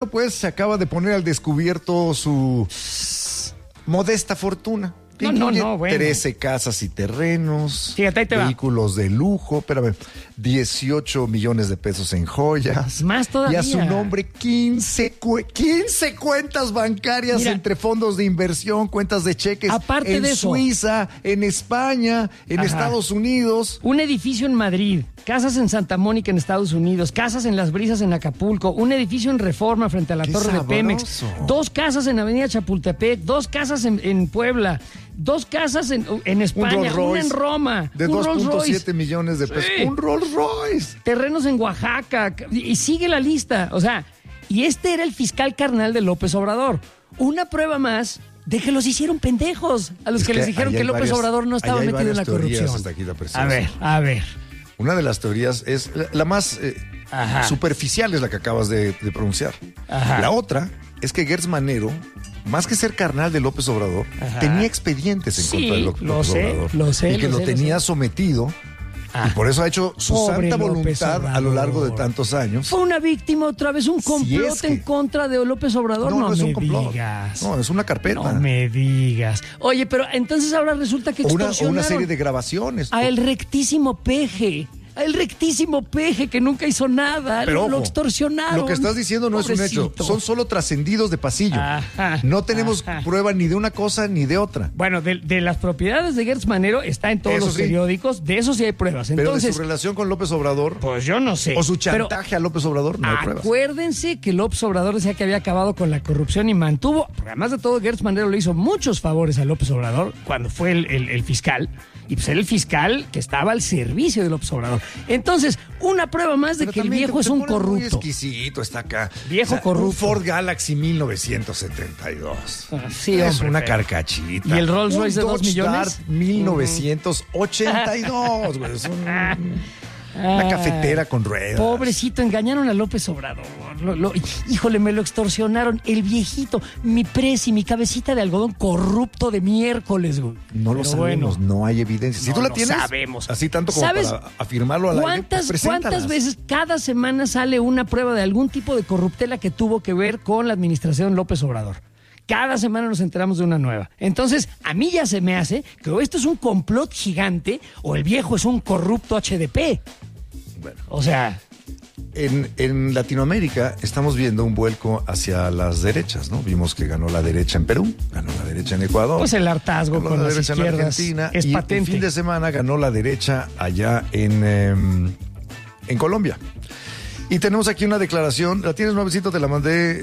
pues se acaba de poner al descubierto su modesta fortuna. Bueno. 13 casas y terrenos, Fíjate, ahí te vehículos de lujo, 18 millones de pesos en joyas. Más todavía. Y a su nombre 15 cuentas bancarias. Mira, entre fondos de inversión, cuentas de cheques. Aparte en de eso, Suiza, en España, en Estados Unidos. Un edificio en Madrid, casas en Santa Mónica en Estados Unidos, casas en Las Brisas en Acapulco, un edificio en Reforma frente a la Torre de Pemex, 2 casas en Avenida Chapultepec, 2 casas en Puebla, 2 casas en España, una en Roma. De 2.7 millones de pesos. Sí. Un Rolls Royce. Terrenos en Oaxaca. Y sigue la lista. O sea, y este era el fiscal carnal de López Obrador. Una prueba más de que los hicieron pendejos a los que les dijeron que López Obrador no estaba metido en la corrupción. Hasta aquí a ver. Una de las teorías es la más superficial, es la que acabas de pronunciar. Ajá. La otra es que Gertz Manero, más que ser carnal de López Obrador, tenía expedientes en contra de López Obrador. Lo sé. Y que lo tenía sometido. Y por eso ha hecho su santa voluntad a lo largo de tantos años. Fue una víctima otra vez, un complot en contra de López Obrador. No es un complot. Digas. No, es una carpeta. No me digas. Oye, pero entonces ahora resulta que extorsionaron una serie de grabaciones. A el rectísimo Peje. El rectísimo Peje que nunca hizo nada. Pero lo extorsionaron. Lo que estás diciendo no Pobrecito. Es un hecho. Son solo trascendidos de pasillo. No tenemos prueba ni de una cosa ni de otra. Bueno, de las propiedades de Gertz Manero está en todos los periódicos. De eso sí hay pruebas. Entonces, pero de su relación con López Obrador. Pues yo no sé. O su chantaje a López Obrador, no hay pruebas. Acuérdense que López Obrador decía que había acabado con la corrupción y mantuvo. Porque además de todo, Gertz Manero le hizo muchos favores a López Obrador cuando fue el fiscal. Y pues era el fiscal que estaba al servicio de López Obrador. Entonces, una prueba más de que el viejo es un corrupto. Muy exquisito, está acá. Viejo corrupto. Un Ford Galaxy 1972. Sí, es una carcachita. ¿Y el Rolls Royce de 2 millones? Dart 1982, güey. Es una cafetera con ruedas. Pobrecito, engañaron a López Obrador. Híjole, me lo extorsionaron. El viejito, mi presi, mi cabecita de algodón corrupto de miércoles, güey. No lo sabemos, no hay evidencia. Si tú la tienes, sabemos. Así tanto como para afirmarlo al aire, pues ¿cuántas veces cada semana sale una prueba de algún tipo de corruptela que tuvo que ver con la administración López Obrador? Cada semana nos enteramos de una nueva. Entonces, a mí ya se me hace que o esto es un complot gigante o el viejo es un corrupto HDP. Bueno, o sea, en Latinoamérica estamos viendo un vuelco hacia las derechas, ¿no? Vimos que ganó la derecha en Perú, ganó la derecha en Ecuador. Pues el hartazgo con las izquierdas en Argentina, es y patente. El fin de semana ganó la derecha allá en Colombia. Y tenemos aquí una declaración, la tienes, nuevecito, te la mandé,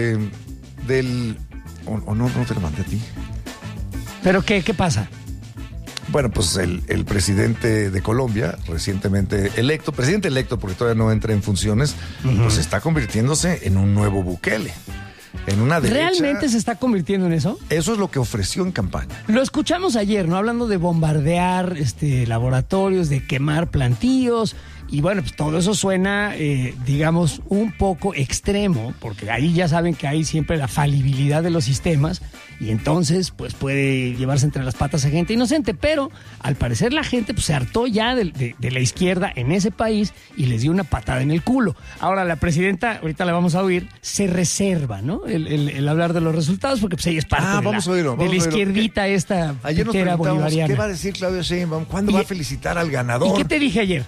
del... O no te la mandé a ti. ¿Pero qué pasa? Bueno, pues el presidente de Colombia, recientemente electo, presidente electo porque todavía no entra en funciones, pues está convirtiéndose en un nuevo Bukele. En una derecha. ¿Realmente se está convirtiendo en eso? Eso es lo que ofreció en campaña. Lo escuchamos ayer, ¿no? Hablando de bombardear laboratorios, de quemar plantíos. Y bueno, pues todo eso suena, digamos, un poco extremo, porque ahí ya saben que hay siempre la falibilidad de los sistemas y entonces pues puede llevarse entre las patas a gente inocente, pero al parecer la gente pues se hartó ya de la izquierda en ese país y les dio una patada en el culo. Ahora la presidenta, ahorita la vamos a oír, se reserva, ¿no? El hablar de los resultados porque pues ella es parte de la izquierdita esta ayer nos preguntamos bolivariana. ¿Qué va a decir Claudia Sheinbaum? ¿Cuándo va a felicitar al ganador? ¿Y qué te dije ayer?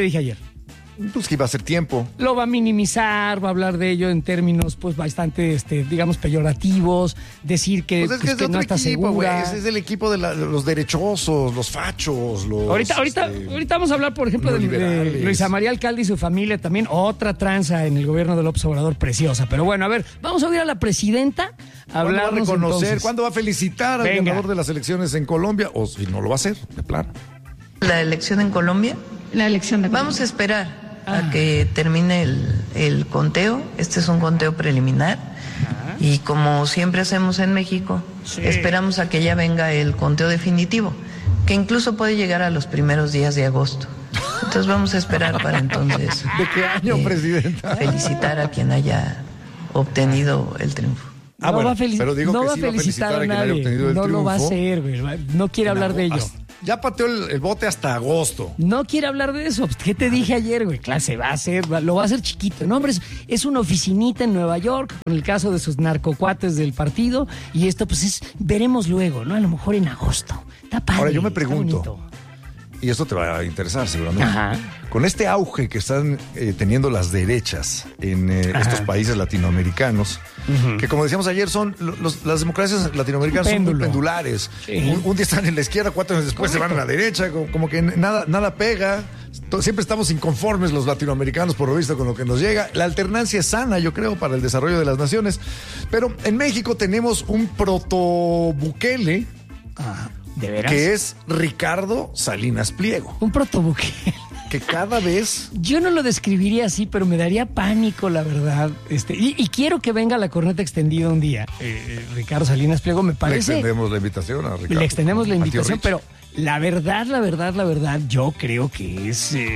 Pues que iba a ser tiempo. Lo va a minimizar, va a hablar de ello en términos pues bastante, digamos, peyorativos, decir que, pues es que no está segura. Güey. Es del equipo de los derechosos, los fachos, los... Ahorita vamos a hablar, por ejemplo, de Luisa María Alcalde y su familia, también otra tranza en el gobierno de López Obrador preciosa. Pero bueno, a ver, vamos a oír a la presidenta ¿Cuándo va a reconocer? Entonces. ¿Cuándo va a felicitar al ganador de las elecciones en Colombia? O si no lo va a hacer, de plano. ¿La elección en Colombia? La elección de Colombia. Vamos a esperar a que termine el conteo. Este es un conteo preliminar. Y como siempre hacemos en México, esperamos a que ya venga el conteo definitivo, que incluso puede llegar a los primeros días de agosto. Entonces vamos a esperar para entonces. ¿De qué año, presidenta? Felicitar a quien haya obtenido el triunfo. Pero digo no que va a sí felicitar a nadie. No lo va a hacer, güey. No quiere hablar de ello. ya pateó el bote hasta agosto. No quiere hablar de eso. ¿Qué te dije ayer, güey? Claro, lo va a hacer chiquito. No, hombre, es una oficinita en Nueva York, con el caso de sus narcocuates del partido, y esto pues veremos luego, ¿no? A lo mejor en agosto. Está padre. Ahora yo me pregunto, y esto te va a interesar seguramente. Ajá. Con este auge que están teniendo las derechas en estos países latinoamericanos, que como decíamos ayer, son las democracias latinoamericanas son muy pendulares. Sí. Un día están en la izquierda, 4 años después se van a la derecha, como que nada pega. Siempre estamos inconformes los latinoamericanos, por lo visto, con lo que nos llega. La alternancia es sana, yo creo, para el desarrollo de las naciones. Pero en México tenemos un proto-Bukele. ¿De veras? Que es Ricardo Salinas Pliego. Un proto-Bukele. Que cada vez... Yo no lo describiría así, pero me daría pánico, la verdad. Y quiero que venga la corneta extendida un día. Ricardo Salinas Pliego, me parece... Le extendemos la invitación a Ricardo. Le extendemos la invitación, pero la verdad, yo creo que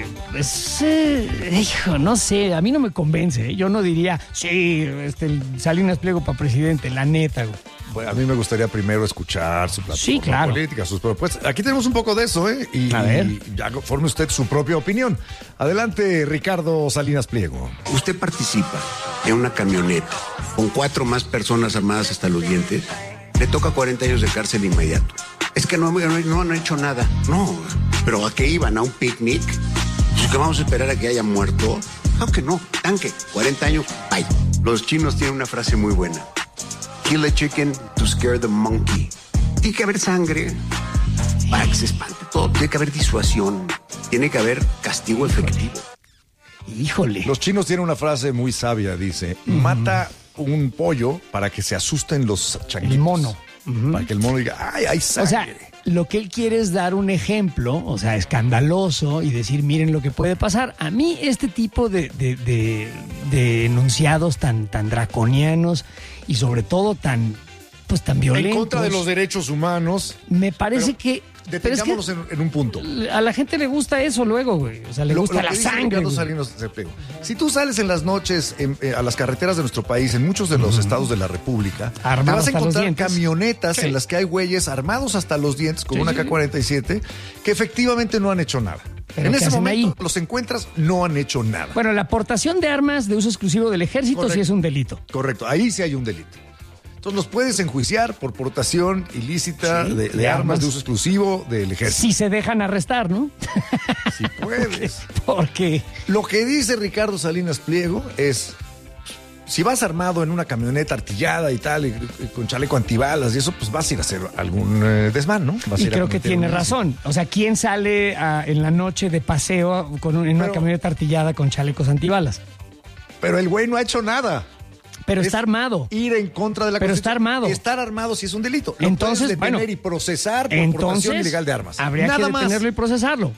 hijo, no sé, a mí no me convence. Yo no diría, sí, Salinas Pliego para presidente, la neta, güey. Bueno, a mí me gustaría primero escuchar su plataforma política, sus propuestas. Aquí tenemos un poco de eso, y ya forme usted su propia opinión. Adelante, Ricardo Salinas Pliego. Usted participa en una camioneta con 4 más personas armadas hasta los dientes, le toca 40 años de cárcel inmediato. Es que no han hecho nada. No, pero ¿a qué iban? ¿A un picnic? ¿Que vamos a esperar a que haya muerto? Claro que no, tanque, 40 años, bye. Los chinos tienen una frase muy buena. Kill a chicken to scare the monkey. Tiene que haber sangre para que se espante todo. Tiene que haber disuasión. Tiene que haber castigo efectivo. Híjole. Los chinos tienen una frase muy sabia, dice, mata un pollo para que se asusten los changuitos. El mono. Para que el mono diga, ¡ay, hay sangre! O sea, lo que él quiere es dar un ejemplo, o sea, escandaloso, y decir, miren lo que puede pasar. A mí este tipo de enunciados tan draconianos y sobre todo tan violentos. En contra de los derechos humanos. Me parece que... Detengámonos en un punto. A la gente le gusta eso luego, güey. O sea, le gusta la sangre. Si tú sales en las noches a las carreteras de nuestro país, en muchos de los estados de la República, te vas a encontrar camionetas en las que hay güeyes armados hasta los dientes con una AK-47 que efectivamente no han hecho nada. En ese momento los encuentras, no han hecho nada. Bueno, la aportación de armas de uso exclusivo del ejército sí es un delito. Correcto, ahí sí hay un delito. Entonces los puedes enjuiciar por portación ilícita de armas de uso exclusivo del ejército. Si se dejan arrestar, ¿no? Si puedes. Porque lo que dice Ricardo Salinas Pliego es, si vas armado en una camioneta artillada y tal, y con chaleco antibalas y eso, pues vas a ir a hacer algún desmán, ¿no? Y creo que tiene razón. O sea, ¿quién sale en la noche de paseo en una camioneta artillada con chalecos antibalas? Pero el güey no ha hecho nada. Pero está armado. Ir en contra de la Pero está armado. Estar armado sí es un delito. Entonces, puedes detener y procesar por portación ilegal de armas. Habría que detenerlo y procesarlo.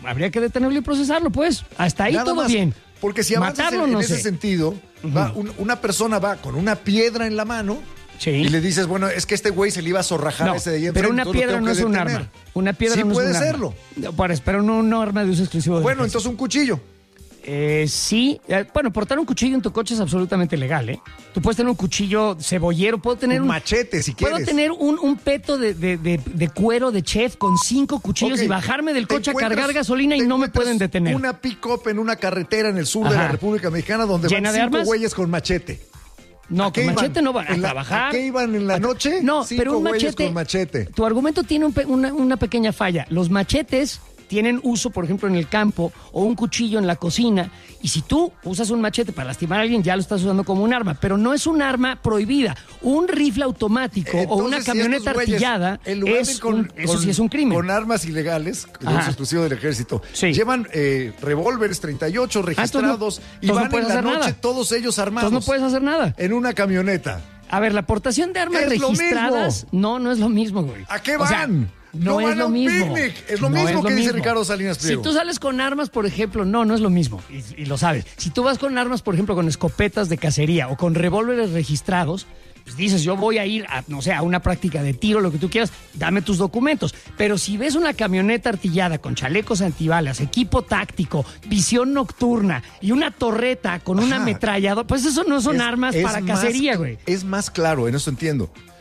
Pues. Hasta ahí todo bien. Porque si avanzas en ese sentido, una persona va con una piedra en la mano y le dices, bueno, es que este güey se le iba a zorrajar ese de ahí enfrente. Pero una piedra no es un arma. Una piedra no es un arma. Sí puede serlo. Pero no un arma de uso exclusivo. Bueno, entonces un cuchillo. Sí, bueno, portar un cuchillo en tu coche es absolutamente legal, ¿eh? Tú puedes tener un cuchillo cebollero, puedo tener un machete si quieres. Puedo tener un peto de cuero de chef con 5 cuchillos y bajarme del coche a cargar gasolina y no me pueden detener. Una pick-up en una carretera en el sur de la República Mexicana donde van 5 güeyes con machete. No, con machete no van a trabajar. ¿A qué iban en la noche? No, pero un machete con machete. Tu argumento tiene una pequeña falla. Los machetes tienen uso, por ejemplo, en el campo o un cuchillo en la cocina. Y si tú usas un machete para lastimar a alguien, ya lo estás usando como un arma. Pero no es un arma prohibida. Un rifle automático o una camioneta artillada, eso sí es un crimen. Con armas ilegales, de uso exclusivo del ejército, llevan revólveres 38 registrados y van en la noche todos ellos armados. Entonces no puedes hacer nada. En una camioneta. A ver, la aportación de armas registradas... No es lo mismo, güey. ¿A qué van? No es lo mismo. Es lo mismo que dice Ricardo Salinas Pliego. Si tú sales con armas, por ejemplo, no es lo mismo. Y lo sabes. Si tú vas con armas, por ejemplo, con escopetas de cacería o con revólveres registrados, pues dices, yo voy a ir a una práctica de tiro, lo que tú quieras, dame tus documentos. Pero si ves una camioneta artillada con chalecos antibalas, equipo táctico, visión nocturna y una torreta con una ametralladora, pues eso no son armas para cacería, güey. Es más claro, en eso entiendo.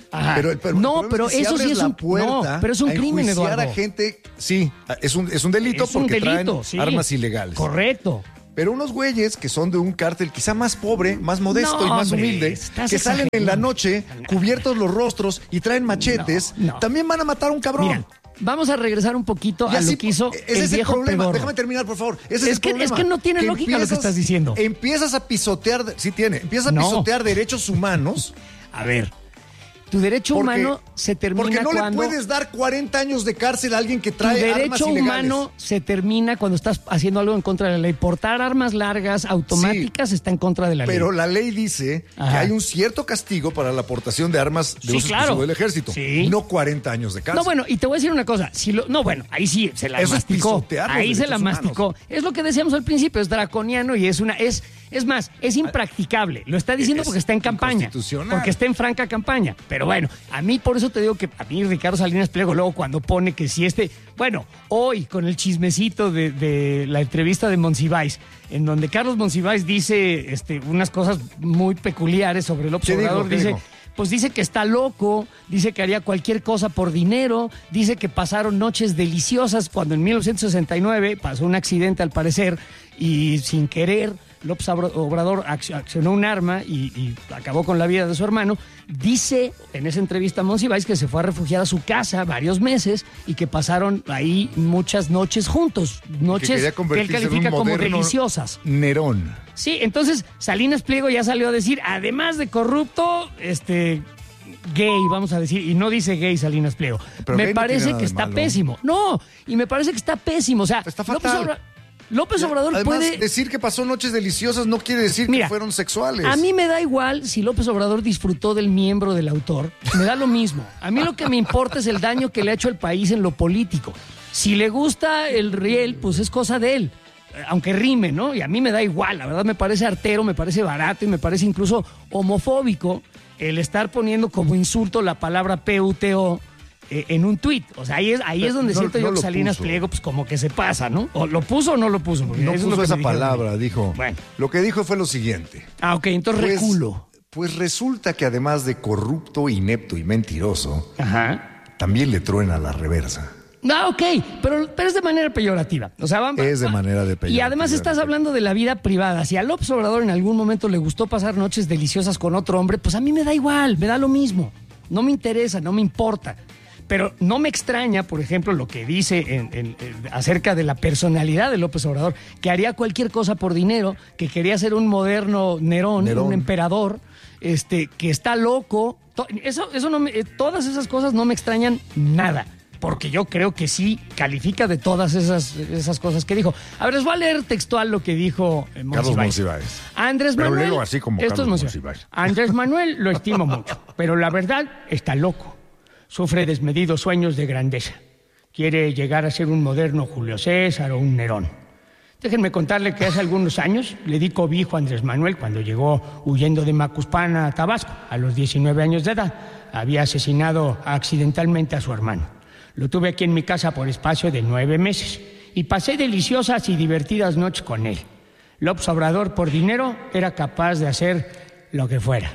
Pero eso sí es un pero es un crimen, Eduardo. A gente, sí, es un delito porque traen armas ilegales. Correcto. Pero unos güeyes que son de un cártel quizá más pobre, más modesto y más humilde, que salen en la noche cubiertos los rostros y traen machetes, también van a matar a un cabrón. Mira, vamos a regresar un poquito a lo que hizo el viejo problema. pedorro. Déjame terminar, por favor. Es que no tiene lógica lo que estás diciendo. Empiezas a pisotear, pisotear derechos humanos. A ver, tu derecho humano se termina porque no cuando... le puedes dar 40 años de cárcel a alguien que trae armas ilegales. Tu derecho humano se termina cuando estás haciendo algo en contra de la ley. Portar armas largas, automáticas, está en contra de la ley. Pero la ley dice que hay un cierto castigo para la aportación de armas de uso exclusivo del ejército. No 40 años de cárcel. No, bueno, y te voy a decir una cosa. Ahí sí se la masticó. Ahí se la masticó. Es lo que decíamos al principio, es draconiano y es más, es impracticable. Lo está diciendo porque está en campaña. Porque está en franca campaña. Pero bueno, a mí por eso te digo que a mí Ricardo Salinas Pliego luego cuando pone que si hoy con el chismecito de la entrevista de Monsiváis, en donde Carlos Monsiváis dice unas cosas muy peculiares sobre López Obrador, dice que está loco, dice que haría cualquier cosa por dinero, dice que pasaron noches deliciosas cuando en 1969 pasó un accidente al parecer y sin querer López Obrador accionó un arma y acabó con la vida de su hermano. Dice en esa entrevista a Monsiváis que se fue a refugiar a su casa varios meses y que pasaron ahí muchas noches juntos, noches que él califica como deliciosas. Nerón. Sí, entonces Salinas Pliego ya salió a decir, además de corrupto, gay, vamos a decir, y no dice gay Salinas Pliego. Pero me parece que está pésimo. No, y me parece que está pésimo. O sea, está fatal. López Obrador además, puede... decir que pasó noches deliciosas no quiere decir que fueron sexuales. A mí me da igual si López Obrador disfrutó del miembro del autor. Me da lo mismo. A mí lo que me importa es el daño que le ha hecho al país en lo político. Si le gusta el riel, pues es cosa de él. Aunque rime, ¿no? Y a mí me da igual. La verdad me parece artero, me parece barato y me parece incluso homofóbico el estar poniendo como insulto la palabra PUTO en un tuit. O sea, ahí es donde siento yo que Salinas Pliego pues como que se pasa, ¿no? ¿O lo puso o no lo puso? No puso esa palabra, dijo. Bueno. Lo que dijo fue lo siguiente. Ok, entonces reculo. Pues resulta que además de corrupto, inepto y mentiroso, también le truena la reversa. No, ok, pero es de manera peyorativa. O sea, es de manera de peyorativa. Y además estás hablando de la vida privada. Si a López Obrador en algún momento le gustó pasar noches deliciosas con otro hombre, pues a mí me da igual, me da lo mismo. No me interesa, no me importa. Pero no me extraña, por ejemplo, lo que dice acerca de la personalidad de López Obrador, que haría cualquier cosa por dinero, que quería ser un moderno Nerón. Un emperador, que está loco. Todas esas cosas no me extrañan nada, porque yo creo que sí califica de todas esas cosas que dijo. A ver, les voy a leer textual lo que dijo Carlos Monsiváis. Andrés Manuel, pero leo así como Carlos Monsiváis. Andrés Manuel lo estimo mucho, pero la verdad está loco. Sufre desmedidos sueños de grandeza. Quiere llegar a ser un moderno Julio César o un Nerón. Déjenme contarle que hace algunos años le di cobijo a Andrés Manuel cuando llegó huyendo de Macuspana a Tabasco a los 19 años de edad. Había asesinado accidentalmente a su hermano. Lo tuve aquí en mi casa por espacio de 9 meses y pasé deliciosas y divertidas noches con él. López Obrador por dinero era capaz de hacer lo que fuera.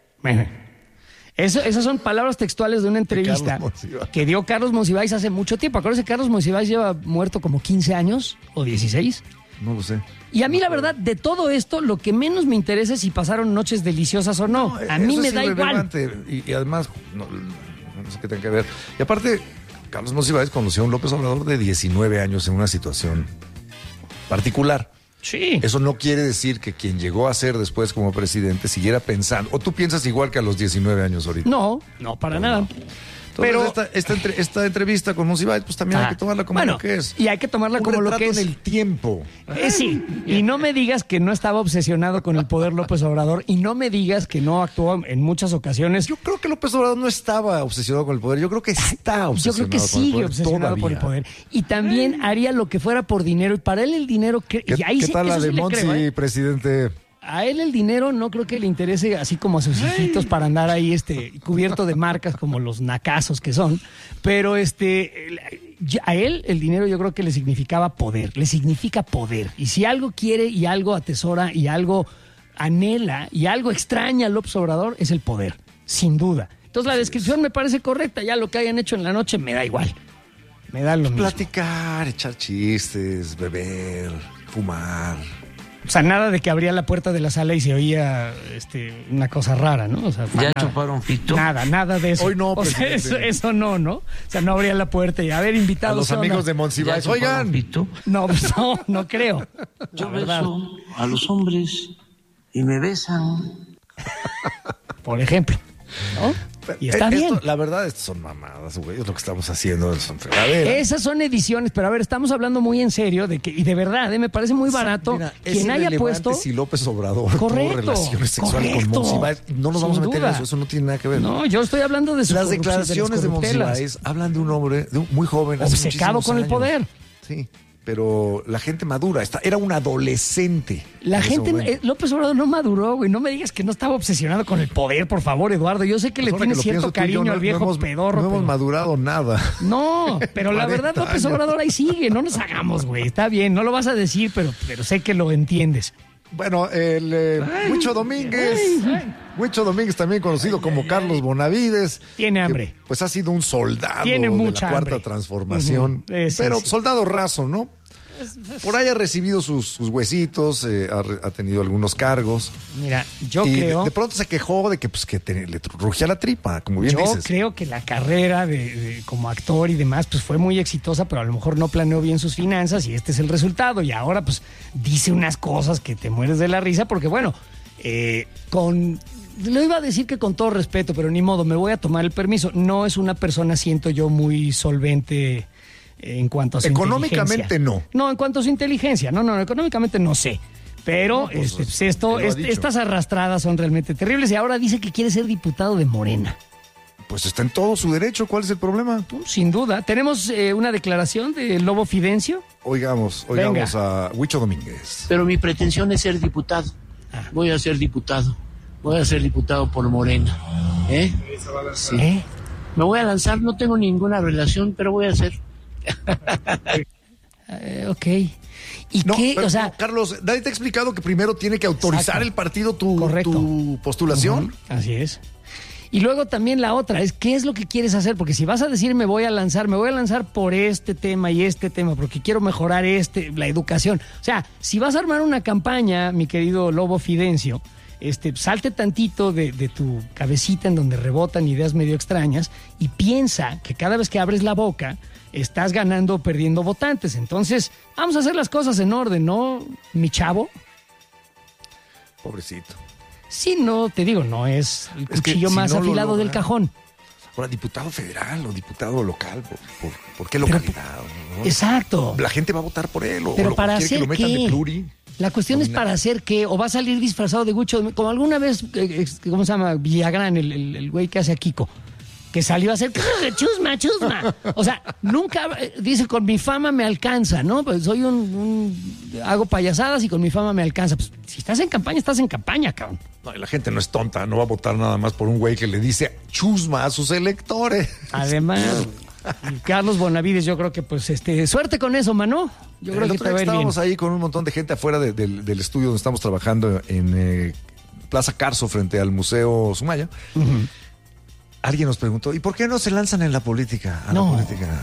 Esas son palabras textuales de una entrevista que dio Carlos Monsiváis hace mucho tiempo. Acuérdense que Carlos Monsiváis lleva muerto como 15 años o 16. No lo sé. Y a mí la verdad, de todo esto, lo que menos me interesa es si pasaron noches deliciosas o no. A mí me da igual. Y además, no sé qué tenga que ver. Y aparte, Carlos Monsiváis conoció a un López Obrador de 19 años en una situación particular. Sí. Eso no quiere decir que quien llegó a ser después como presidente siguiera pensando. ¿O tú piensas igual que a los 19 años ahorita? No, para nada. No. Entonces, pero esta entrevista con Monsiváis, pues también hay que tomarla como lo que es. Y hay que tomarla como lo que es. En el tiempo. Sí, y no me digas que no estaba obsesionado con el poder López Obrador y no me digas que no actuó en muchas ocasiones. Yo creo que López Obrador no estaba obsesionado con el poder, yo creo que está obsesionado. Yo creo que sigue obsesionado por el poder. Y también haría lo que fuera por dinero, y para él el dinero... ¿Qué tal la de Monsi, presidente? A él el dinero no creo que le interese así como a sus hijitos para andar ahí cubierto de marcas como los nacazos que son, pero a él el dinero yo creo que le significaba poder, le significa poder, y si algo quiere y algo atesora y algo anhela y algo extraña a López Obrador es el poder, sin duda. Entonces la descripción me parece correcta. Ya lo que hayan hecho en la noche me da igual. Me da lo mismo. Platicar, echar chistes, beber, fumar. O sea, nada de que abría la puerta de la sala y se oía una cosa rara, ¿no? O sea, ¿ya chuparon pito? Nada de eso. Hoy no, o sea, eso no, ¿no? O sea, no abría la puerta y haber invitado a los amigos de Monsiváis. Oigan. Pito? No, pues no creo. Yo beso a los hombres y me besan. Por ejemplo, ¿no? Y está bien. La verdad, estas son mamadas, güey. Es lo que estamos haciendo. Son fregaderas. Esas son ediciones, pero a ver, estamos hablando muy en serio de que, y de verdad, me parece muy barato. Mira, quien haya puesto. Si López Obrador tuvo relaciones sexuales con Monsiváis, no nos vamos a meter en eso no tiene nada que ver. No, yo estoy hablando de las declaraciones de Monsiváis hablan de un hombre muy joven, obcecado con el poder. Sí. Pero la gente madura, era un adolescente. La gente, López Obrador no maduró, güey. No me digas que no estaba obsesionado con el poder, por favor, Eduardo. Yo sé que le tienes cierto cariño al viejo pedorro. No hemos madurado nada. No, pero la verdad, López Obrador ahí sigue. No nos hagamos, güey. Está bien, no lo vas a decir, pero sé que lo entiendes. Bueno, el Huicho Domínguez. Huicho Domínguez, también conocido como Carlos Bonavides. Tiene hambre. Pues ha sido un soldado Tiene mucha de la Cuarta Transformación. Pero soldado raso, ¿no? Por ahí ha recibido sus huesitos, ha tenido algunos cargos. Mira, yo creo... De pronto se quejó de que le rugía la tripa, como bien dices. Yo creo que la carrera como actor y demás pues fue muy exitosa, pero a lo mejor no planeó bien sus finanzas y este es el resultado. Y ahora pues dice unas cosas que te mueres de la risa porque bueno, lo iba a decir que con todo respeto, pero ni modo, me voy a tomar el permiso. No es una persona, siento yo, muy solvente... en cuanto a su económicamente inteligencia. No, en cuanto a su inteligencia. No, económicamente no sé. Pero estas arrastradas son realmente terribles y ahora dice que quiere ser diputado de Morena. Pues está en todo su derecho. ¿Cuál es el problema? Sin duda. ¿Tenemos una declaración de Lobo Fidencio? Oigamos a Huicho Domínguez. Pero mi pretensión es ser diputado. Voy a ser diputado. Voy a ser diputado por Morena. Sí. Me voy a lanzar. No tengo ninguna relación, pero voy a ser... Ok. ¿Y qué? Pero, Carlos, nadie te ha explicado que primero tiene que autorizar el partido tu postulación. Así es. Y luego también la otra es ¿qué es lo que quieres hacer? Porque si vas a decir me voy a lanzar por este tema y este tema, porque quiero mejorar la educación. O sea, si vas a armar una campaña, mi querido Lobo Fidencio, salte tantito de tu cabecita en donde rebotan ideas medio extrañas y piensa que cada vez que abres la boca estás ganando o perdiendo votantes. Entonces, vamos a hacer las cosas en orden, ¿no, mi chavo? Pobrecito. Sí, no, te digo, no es el cuchillo más afilado del cajón. Ahora, diputado federal o diputado local, ¿por qué localidad? ¿no? Exacto. La gente va a votar por él. Pero para hacer que lo metan de pluri. La cuestión es para hacer qué, o va a salir disfrazado de Huicho, como alguna vez, ¿cómo se llama? Villagrán, el güey que hace a Kiko, que salió a hacer chusma. O sea, nunca, dice, con mi fama me alcanza, ¿no? Pues soy hago payasadas y con mi fama me alcanza. Pues si estás en campaña, cabrón. No, la gente no es tonta, no va a votar nada más por un güey que le dice chusma a sus electores. Además, Carlos Bonavides, yo creo que pues suerte con eso, mano. Yo creo que te va a ir bien. Estábamos ahí con un montón de gente afuera del estudio donde estamos trabajando en Plaza Carso frente al Museo Sumaya. Uh-huh. Alguien nos preguntó, ¿y por qué no se lanzan en la política? No.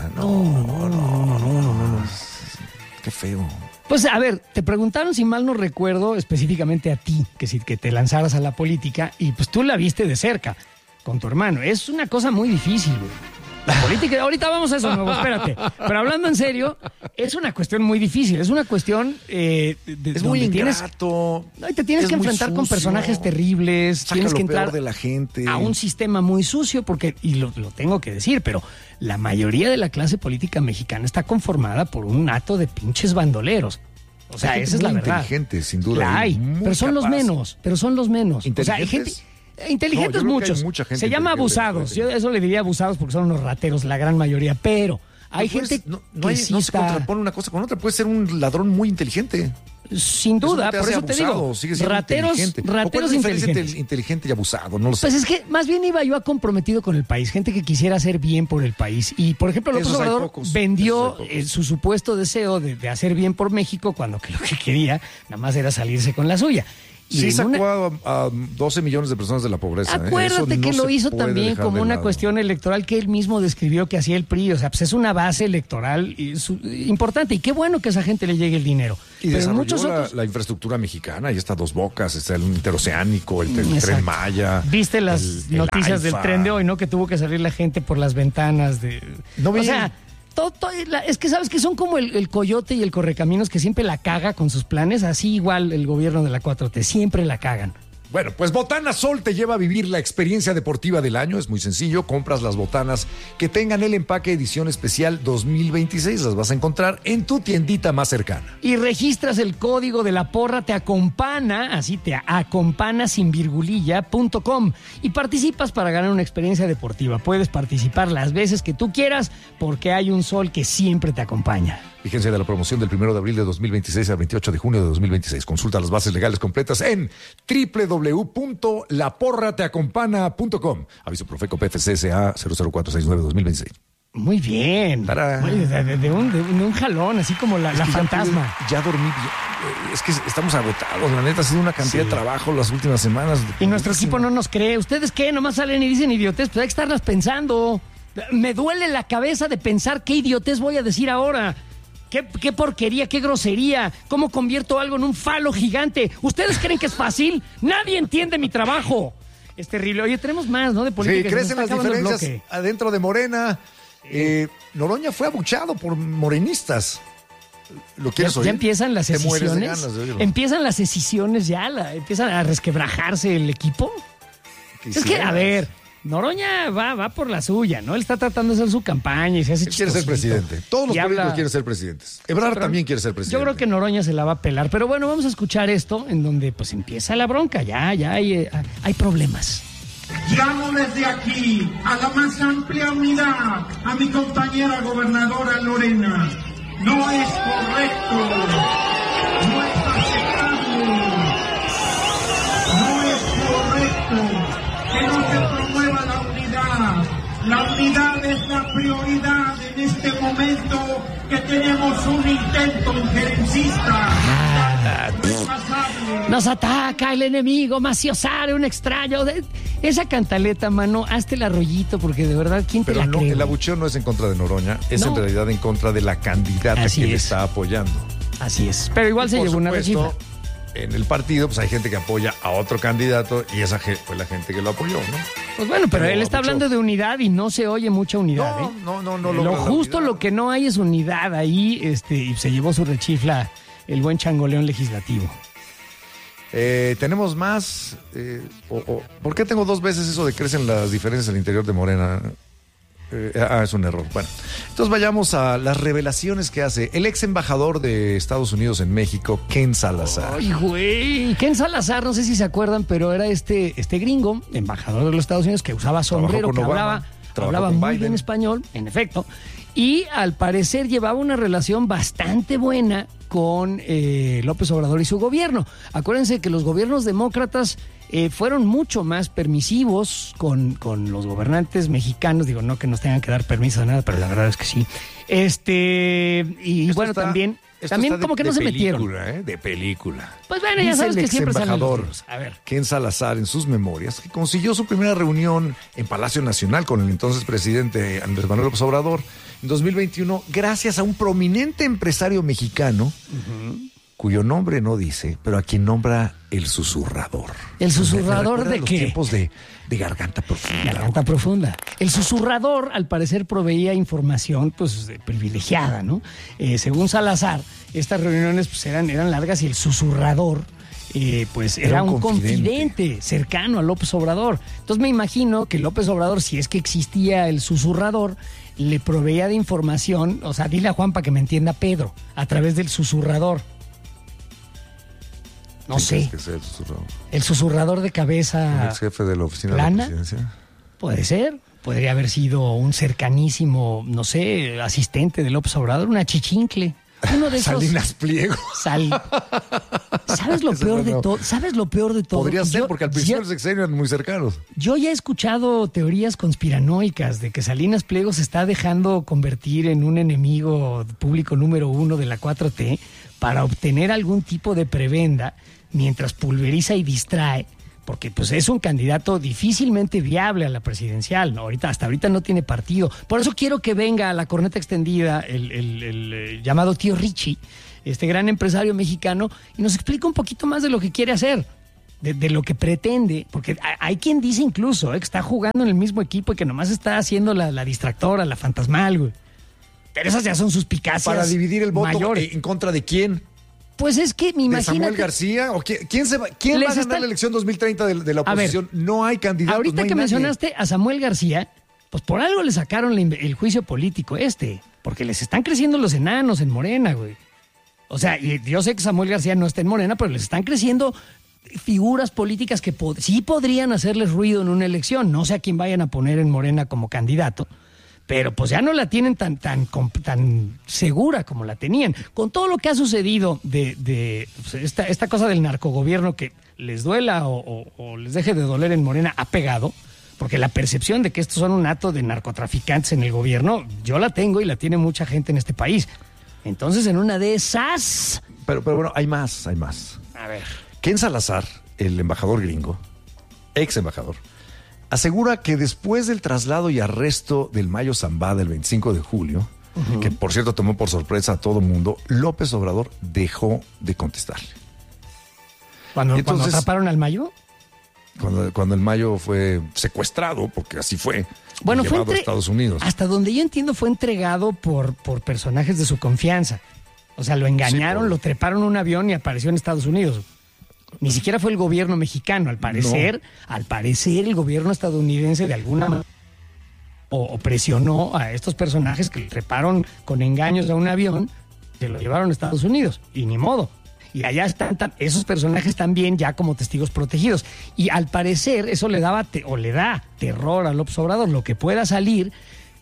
Qué feo. Pues a ver, te preguntaron, si mal no recuerdo, específicamente a ti, que te lanzaras a la política y pues tú la viste de cerca con tu hermano. Es una cosa muy difícil, güey. La política, ahorita vamos a eso, nuevo, espérate. Pero hablando en serio, es una cuestión muy difícil, es una cuestión es muy ingrato. Y te tienes que enfrentar sucio, con personajes terribles, tienes que entrar de la gente a un sistema muy sucio, porque, y lo tengo que decir, pero la mayoría de la clase política mexicana está conformada por un hato de pinches bandoleros. O sea, esa es la verdad. Inteligente, sin duda. La hay, pero son los menos. O sea, hay gente... Inteligentes muchos. Se llama abusados. Yo eso le diría abusados porque son unos rateros, la gran mayoría. Pero hay gente no se contrapone una cosa con otra. Puede ser un ladrón muy inteligente. Sin duda, por eso te digo. Rateros inteligentes. Inteligente y abusado, no lo sé. Pues es que más bien iba yo a comprometido con el país. Gente que quisiera hacer bien por el país. Y, por ejemplo, López Obrador vendió su supuesto deseo de hacer bien por México cuando que lo que quería nada más era salirse con la suya. Sí, sacó a 12 millones de personas de la pobreza. Acuérdate que lo hizo también como una cuestión electoral que él mismo describió que hacía el PRI. O sea, pues es una base electoral importante. Y qué bueno que a esa gente le llegue el dinero. Y pero desarrolló la infraestructura mexicana. Ahí está Dos Bocas, está el interoceánico, el Tren Maya. Viste las noticias del tren de hoy, ¿no? Que tuvo que salir la gente por las ventanas de... No vi. O sea... es que sabes que son como el Coyote y el Correcaminos que siempre la caga con sus planes, así igual el gobierno de la 4T, siempre la cagan. Bueno, pues Botana Sol te lleva a vivir la experiencia deportiva del año. Es muy sencillo, compras las botanas que tengan el empaque edición especial 2026. Las vas a encontrar en tu tiendita más cercana. Y registras el código de la porra Te Acompana, así te acompana sin virgulilla.com y participas para ganar una experiencia deportiva. Puedes participar las veces que tú quieras porque hay un sol que siempre te acompaña. Vigencia de la promoción del 1 de abril de 2026 al 28 de junio de 2026. Consulta las bases legales completas en www.laporrateacompana.com. Aviso Profeco PFCSA 00469-2026. Muy bien. De un jalón, así como la fantasma. Ya dormí bien. Es que estamos agotados. La neta ha sido una cantidad de trabajo las últimas semanas. Y nuestro equipo no nos cree. ¿Ustedes qué? Nomás salen y dicen idiotez. Pues hay que estarlas pensando. Me duele la cabeza de pensar qué idiotez voy a decir ahora. ¿Qué porquería, qué grosería? ¿Cómo convierto algo en un falo gigante? ¿Ustedes creen que es fácil? Nadie entiende mi trabajo. Es terrible. Oye, tenemos más, ¿no? De política. Sí, crecen las diferencias adentro de Morena. Noroña fue abuchado por morenistas. ¿Lo quieres oír? Ya empiezan las escisiones. Empiezan las escisiones ya. Empiezan a resquebrajarse el equipo. Es que, a ver... Noroña va por la suya, ¿no? Él está tratando de hacer su campaña y se hace chistosito. Quiere ser presidente. Todos los políticos quieren ser presidentes. Ebrard también quiere ser presidente. Yo creo que Noroña se la va a pelar. Pero bueno, vamos a escuchar esto en donde pues empieza la bronca. Ya hay problemas. Llamo desde aquí a la más amplia unidad a mi compañera gobernadora Lorena. No es correcto. No es aceptable. No es correcto que no se promueva la unidad. La unidad es la prioridad en este momento que tenemos un intento injerencista. Nos ataca el enemigo, Maciosare, un extraño. Esa cantaleta, mano, hazte el arrollito porque de verdad, ¿quién te la cree? Pero el abucheo no es en contra de Noroña, es en realidad en contra de la candidata que le está apoyando. Así es, pero igual se llevó una rechifla. En el partido, pues hay gente que apoya a otro candidato y esa fue la gente que lo apoyó, ¿no? Pues bueno, pero él está hablando de unidad y no se oye mucha unidad, No. Lo justo lo que no hay es unidad ahí, y se llevó su rechifla el buen changoleón legislativo. Tenemos más. ¿Por qué tengo 2 veces eso de crecen las diferencias al interior de Morena? Es un error. Bueno, entonces vayamos a las revelaciones que hace el ex embajador de Estados Unidos en México, Ken Salazar. ¡Ay, güey! Ken Salazar, no sé si se acuerdan, pero era este gringo, embajador de los Estados Unidos, que usaba sombrero, que hablaba muy bien español, en efecto, y al parecer llevaba una relación bastante buena con López Obrador y su gobierno. Acuérdense que los gobiernos demócratas fueron mucho más permisivos con los gobernantes mexicanos. Digo, no que nos tengan que dar permiso de nada, pero la verdad es que sí. Y bueno, también como que no se metieron. De película. Pues bueno, ya sabes que siempre salen los... A ver. Ken Salazar, en sus memorias, que consiguió su primera reunión en Palacio Nacional con el entonces presidente Andrés Manuel López Obrador en 2021, gracias a un prominente empresario mexicano, cuyo nombre no dice, pero a quien nombra el susurrador. ¿El susurrador de qué? Tiempos de garganta profunda. Garganta profunda. El susurrador, al parecer, proveía información pues privilegiada, ¿no? Según Salazar, estas reuniones pues eran largas y el susurrador pues era un confidente cercano a López Obrador. Entonces me imagino que López Obrador, si es que existía el susurrador, le proveía de información, o sea, dile a Juan para que me entienda Pedro, a través del susurrador. No sé. Que sea el susurrador de cabeza. ¿El ex jefe de la oficina plana, de la presidencia? Puede ser. Podría haber sido un cercanísimo, no sé, asistente de López Obrador, una chichincle. Uno de esos. Salinas Pliego. ¿Sabes lo peor de todo? ¿Sabes lo peor de todo? Podría ser, porque al principio del sexenio eran muy cercanos. Yo ya he escuchado teorías conspiranoicas de que Salinas Pliego se está dejando convertir en un enemigo público número 1 de la 4T para obtener algún tipo de prebenda mientras pulveriza y distrae, porque pues es un candidato difícilmente viable a la presidencial, ¿no? Hasta ahorita no tiene partido. Por eso quiero que venga a la corneta extendida el llamado tío Richie, este gran empresario mexicano, y nos explica un poquito más de lo que quiere hacer, de lo que pretende, porque hay quien dice incluso que está jugando en el mismo equipo y que nomás está haciendo la distractora, la fantasmal, güey. Pero esas ya son suspicacias para dividir el voto mayores. ¿En contra de quién? Pues es que me imagino. ¿De Samuel García? ¿O quién va a ganar la elección 2030 de la oposición? Ver, no hay candidatos. Ahorita no hay que nadie. mencionaste a Samuel García, pues por algo le sacaron el juicio político porque les están creciendo los enanos en Morena, güey. O sea, y yo sé que Samuel García no está en Morena, pero les están creciendo figuras políticas que sí podrían hacerles ruido en una elección. No sé a quién vayan a poner en Morena como candidato, pero pues ya no la tienen tan segura como la tenían. Con todo lo que ha sucedido de pues, esta cosa del narcogobierno, que les duela o les deje de doler en Morena, ha pegado, porque la percepción de que estos son un hato de narcotraficantes en el gobierno, yo la tengo y la tiene mucha gente en este país. Entonces, en una de esas... Pero bueno, hay más. A ver. Ken Salazar, el embajador gringo, ex embajador, asegura que después del traslado y arresto del Mayo Zambada el 25 de julio, que por cierto tomó por sorpresa a todo mundo, López Obrador dejó de contestarle. ¿Cuando atraparon al Mayo? Cuando el Mayo fue secuestrado, porque así fue, bueno, llevado a Estados Unidos. Hasta donde yo entiendo fue entregado por personajes de su confianza. O sea, lo engañaron, lo treparon en un avión y apareció en Estados Unidos. Ni siquiera fue el gobierno mexicano, al parecer el gobierno estadounidense de alguna manera o presionó a estos personajes que le treparon con engaños a un avión, se lo llevaron a Estados Unidos, y ni modo. Y allá están esos personajes también ya como testigos protegidos. Y al parecer eso le daba le da terror a López Obrador, lo que pueda salir.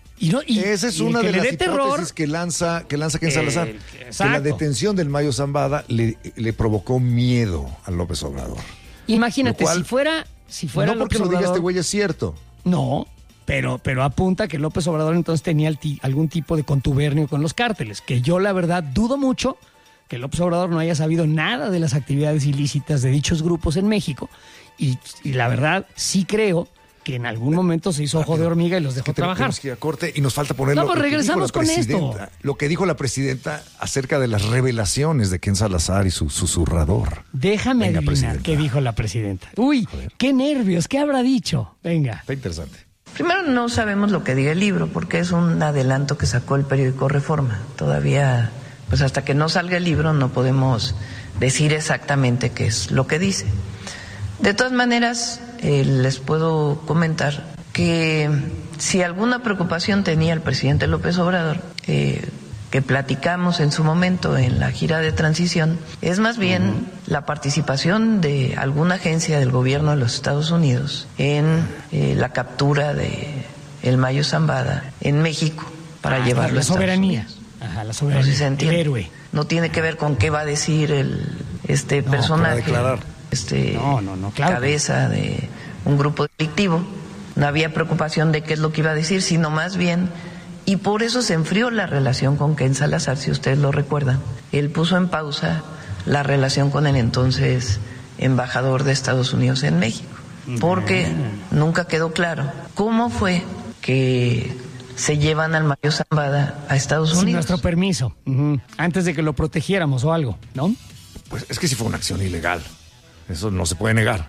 Esa es una de las hipótesis que lanza Ken Salazar. Que la detención del Mayo Zambada le provocó miedo a López Obrador. Imagínate, cual, si fuera no porque López lo diga Obrador, este güey es cierto. No, pero apunta que López Obrador entonces tenía algún tipo de contubernio con los cárteles, que yo la verdad dudo mucho que López Obrador no haya sabido nada de las actividades ilícitas de dichos grupos en México, y la verdad sí creo que en algún momento se hizo ojo de hormiga y los dejó trabajar. Que ir a corte y nos falta ponerlo. No, pues regresamos con esto. Lo que dijo la presidenta acerca de las revelaciones de Ken Salazar y su susurrador. Déjame adivinar qué dijo la presidenta. Uy, qué nervios, ¿qué habrá dicho? Venga. Está interesante. Primero, no sabemos lo que diga el libro, porque es un adelanto que sacó el periódico Reforma. Todavía, pues hasta que no salga el libro no podemos decir exactamente qué es lo que dice. De todas maneras, les puedo comentar que si alguna preocupación tenía el presidente López Obrador, que platicamos en su momento en la gira de transición, es más bien la participación de alguna agencia del gobierno de los Estados Unidos en la captura de el Mayo Zambada en México para llevarlo a Estados Unidos. Ajá, la soberanía. No sé si se entiende. El héroe. No tiene que ver con qué va a decir este personaje. Para declarar. Claro. Cabeza de un grupo delictivo. No había preocupación de qué es lo que iba a decir, sino más bien, y por eso se enfrió la relación con Ken Salazar, si ustedes lo recuerdan. Él puso en pausa la relación con el entonces embajador de Estados Unidos en México, porque nunca quedó claro cómo fue que se llevan al Mayo Zambada a Estados Unidos. Sin nuestro permiso, antes de que lo protegiéramos o algo, ¿no? Pues es que sí fue una acción ilegal. Eso no se puede negar.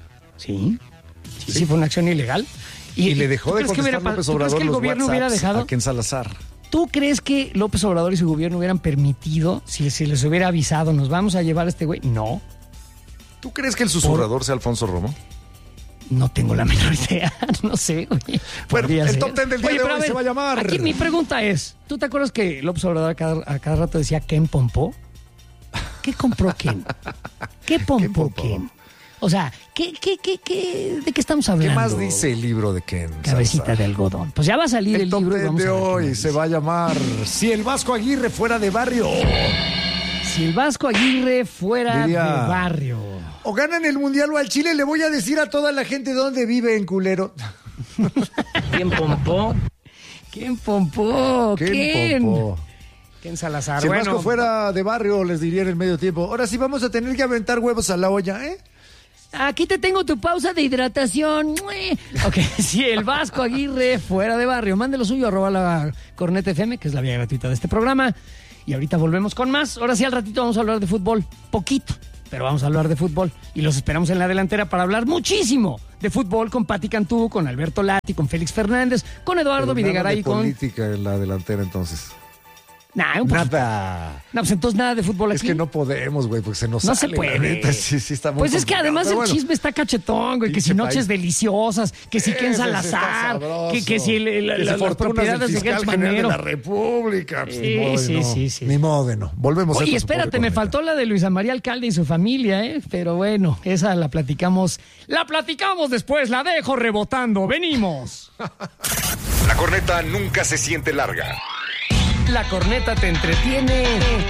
Sí fue una acción ilegal. Y le dejó de contestar López Obrador que el gobierno hubiera dejado a Ken Salazar. ¿Tú crees que López Obrador y su gobierno hubieran permitido, si les hubiera avisado, nos vamos a llevar a este güey? No. ¿Tú crees que el susurrador sea Alfonso Romo? No tengo la menor idea, no sé. Oye, bueno, el top 10 del día de hoy se va a llamar. Aquí mi pregunta es, ¿tú te acuerdas que López Obrador a cada rato decía Ken Pompó? ¿Qué compró Ken? ¿Qué pompó Ken? O sea, ¿de qué estamos hablando? ¿Qué más dice el libro de Ken? Cabecita Salazar? de algodón. Pues ya va a salir el libro y vamos de a ver hoy se va a llamar Si el Vasco Aguirre fuera de barrio. Si el Vasco Aguirre fuera de barrio. O ganan el Mundial o al Chile, le voy a decir a toda la gente dónde vive en culero. ¿Quién pompó? ¿Quién pompó? ¿Quién? Pompó? Ken Salazar. Si el Vasco fuera de barrio, les diría en el medio tiempo, ahora sí vamos a tener que aventar huevos a la olla, ¿eh? Aquí te tengo tu pausa de hidratación. Ok, sí, el Vasco Aguirre fuera de barrio. Mande lo suyo, @la Corneta FM, que es la vía gratuita de este programa. Y ahorita volvemos con más. Ahora sí, al ratito vamos a hablar de fútbol. Poquito, pero vamos a hablar de fútbol. Y los esperamos en la delantera para hablar muchísimo de fútbol con Pati Cantú, con Alberto Lati, con Félix Fernández, con Eduardo Videgaray y con... política en la delantera, entonces. Nada. No, pues entonces nada de fútbol aquí. Es que no podemos, güey, porque se nos no sale. Se puede. Neta, sí está muy pues es que además el bueno, chisme está cachetón, güey, que si noches deliciosas, que si Ken Salazar, que si las propiedades de Gertz Manero. De la República. Pues, sí. Ni modo, no. Volvemos a Oye, espérate, me faltó la de Luisa María Alcalde y su familia, pero bueno, esa la platicamos después, la dejo rebotando, venimos. La corneta nunca se siente larga. La corneta te entretiene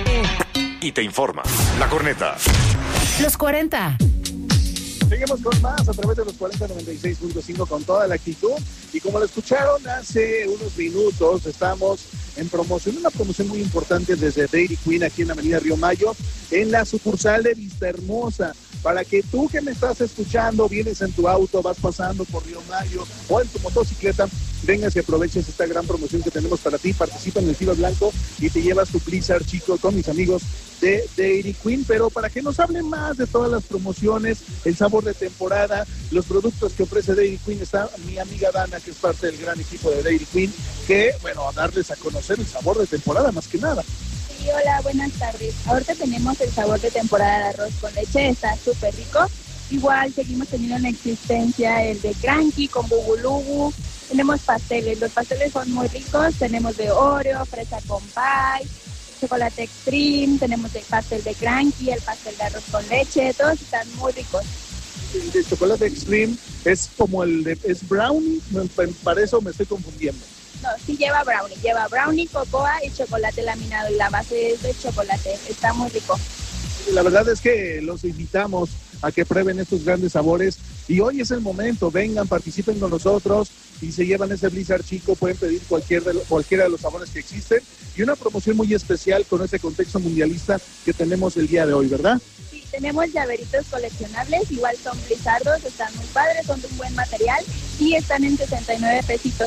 y te informa. La corneta. Los 40. Seguimos con más a través de los 4096.5 con toda la actitud. Y como lo escucharon hace unos minutos, estamos en promoción, una promoción muy importante desde Dairy Queen aquí en la avenida Río Mayo, en la sucursal de Vistahermosa. Para que tú que me estás escuchando, vienes en tu auto, vas pasando por Río Mayo o en tu motocicleta, vengas y aproveches esta gran promoción que tenemos para ti. Participa en el Tiro Blanco y te llevas tu Blizzard, chico, con mis amigos de Dairy Queen. Pero para que nos hablen más de todas las promociones, el sabor de temporada, los productos que ofrece Dairy Queen, está mi amiga Dana, que es parte del gran equipo de Dairy Queen, que, bueno, a darles a conocer el sabor de temporada más que nada. Sí, hola, buenas tardes. Ahorita tenemos el sabor de temporada de arroz con leche, está súper rico. Igual seguimos teniendo en existencia el de cranky con bubulubu. Tenemos pasteles, los pasteles son muy ricos. Tenemos de Oreo, fresa con pie, chocolate extreme, tenemos el pastel de cranky, el pastel de arroz con leche, todos están muy ricos. El de chocolate extreme es como es brownie, para eso me estoy confundiendo. No, sí lleva brownie, cocoa y chocolate laminado y la base es de chocolate, está muy rico. La verdad es que los invitamos a que prueben estos grandes sabores y hoy es el momento, vengan, participen con nosotros y se llevan ese Blizzard chico, pueden pedir cualquiera de los sabores que existen y una promoción muy especial con este contexto mundialista que tenemos el día de hoy, ¿verdad? Sí, tenemos llaveritos coleccionables, igual son blizzardos, están muy padres, son de un buen material y están en 69 pesitos.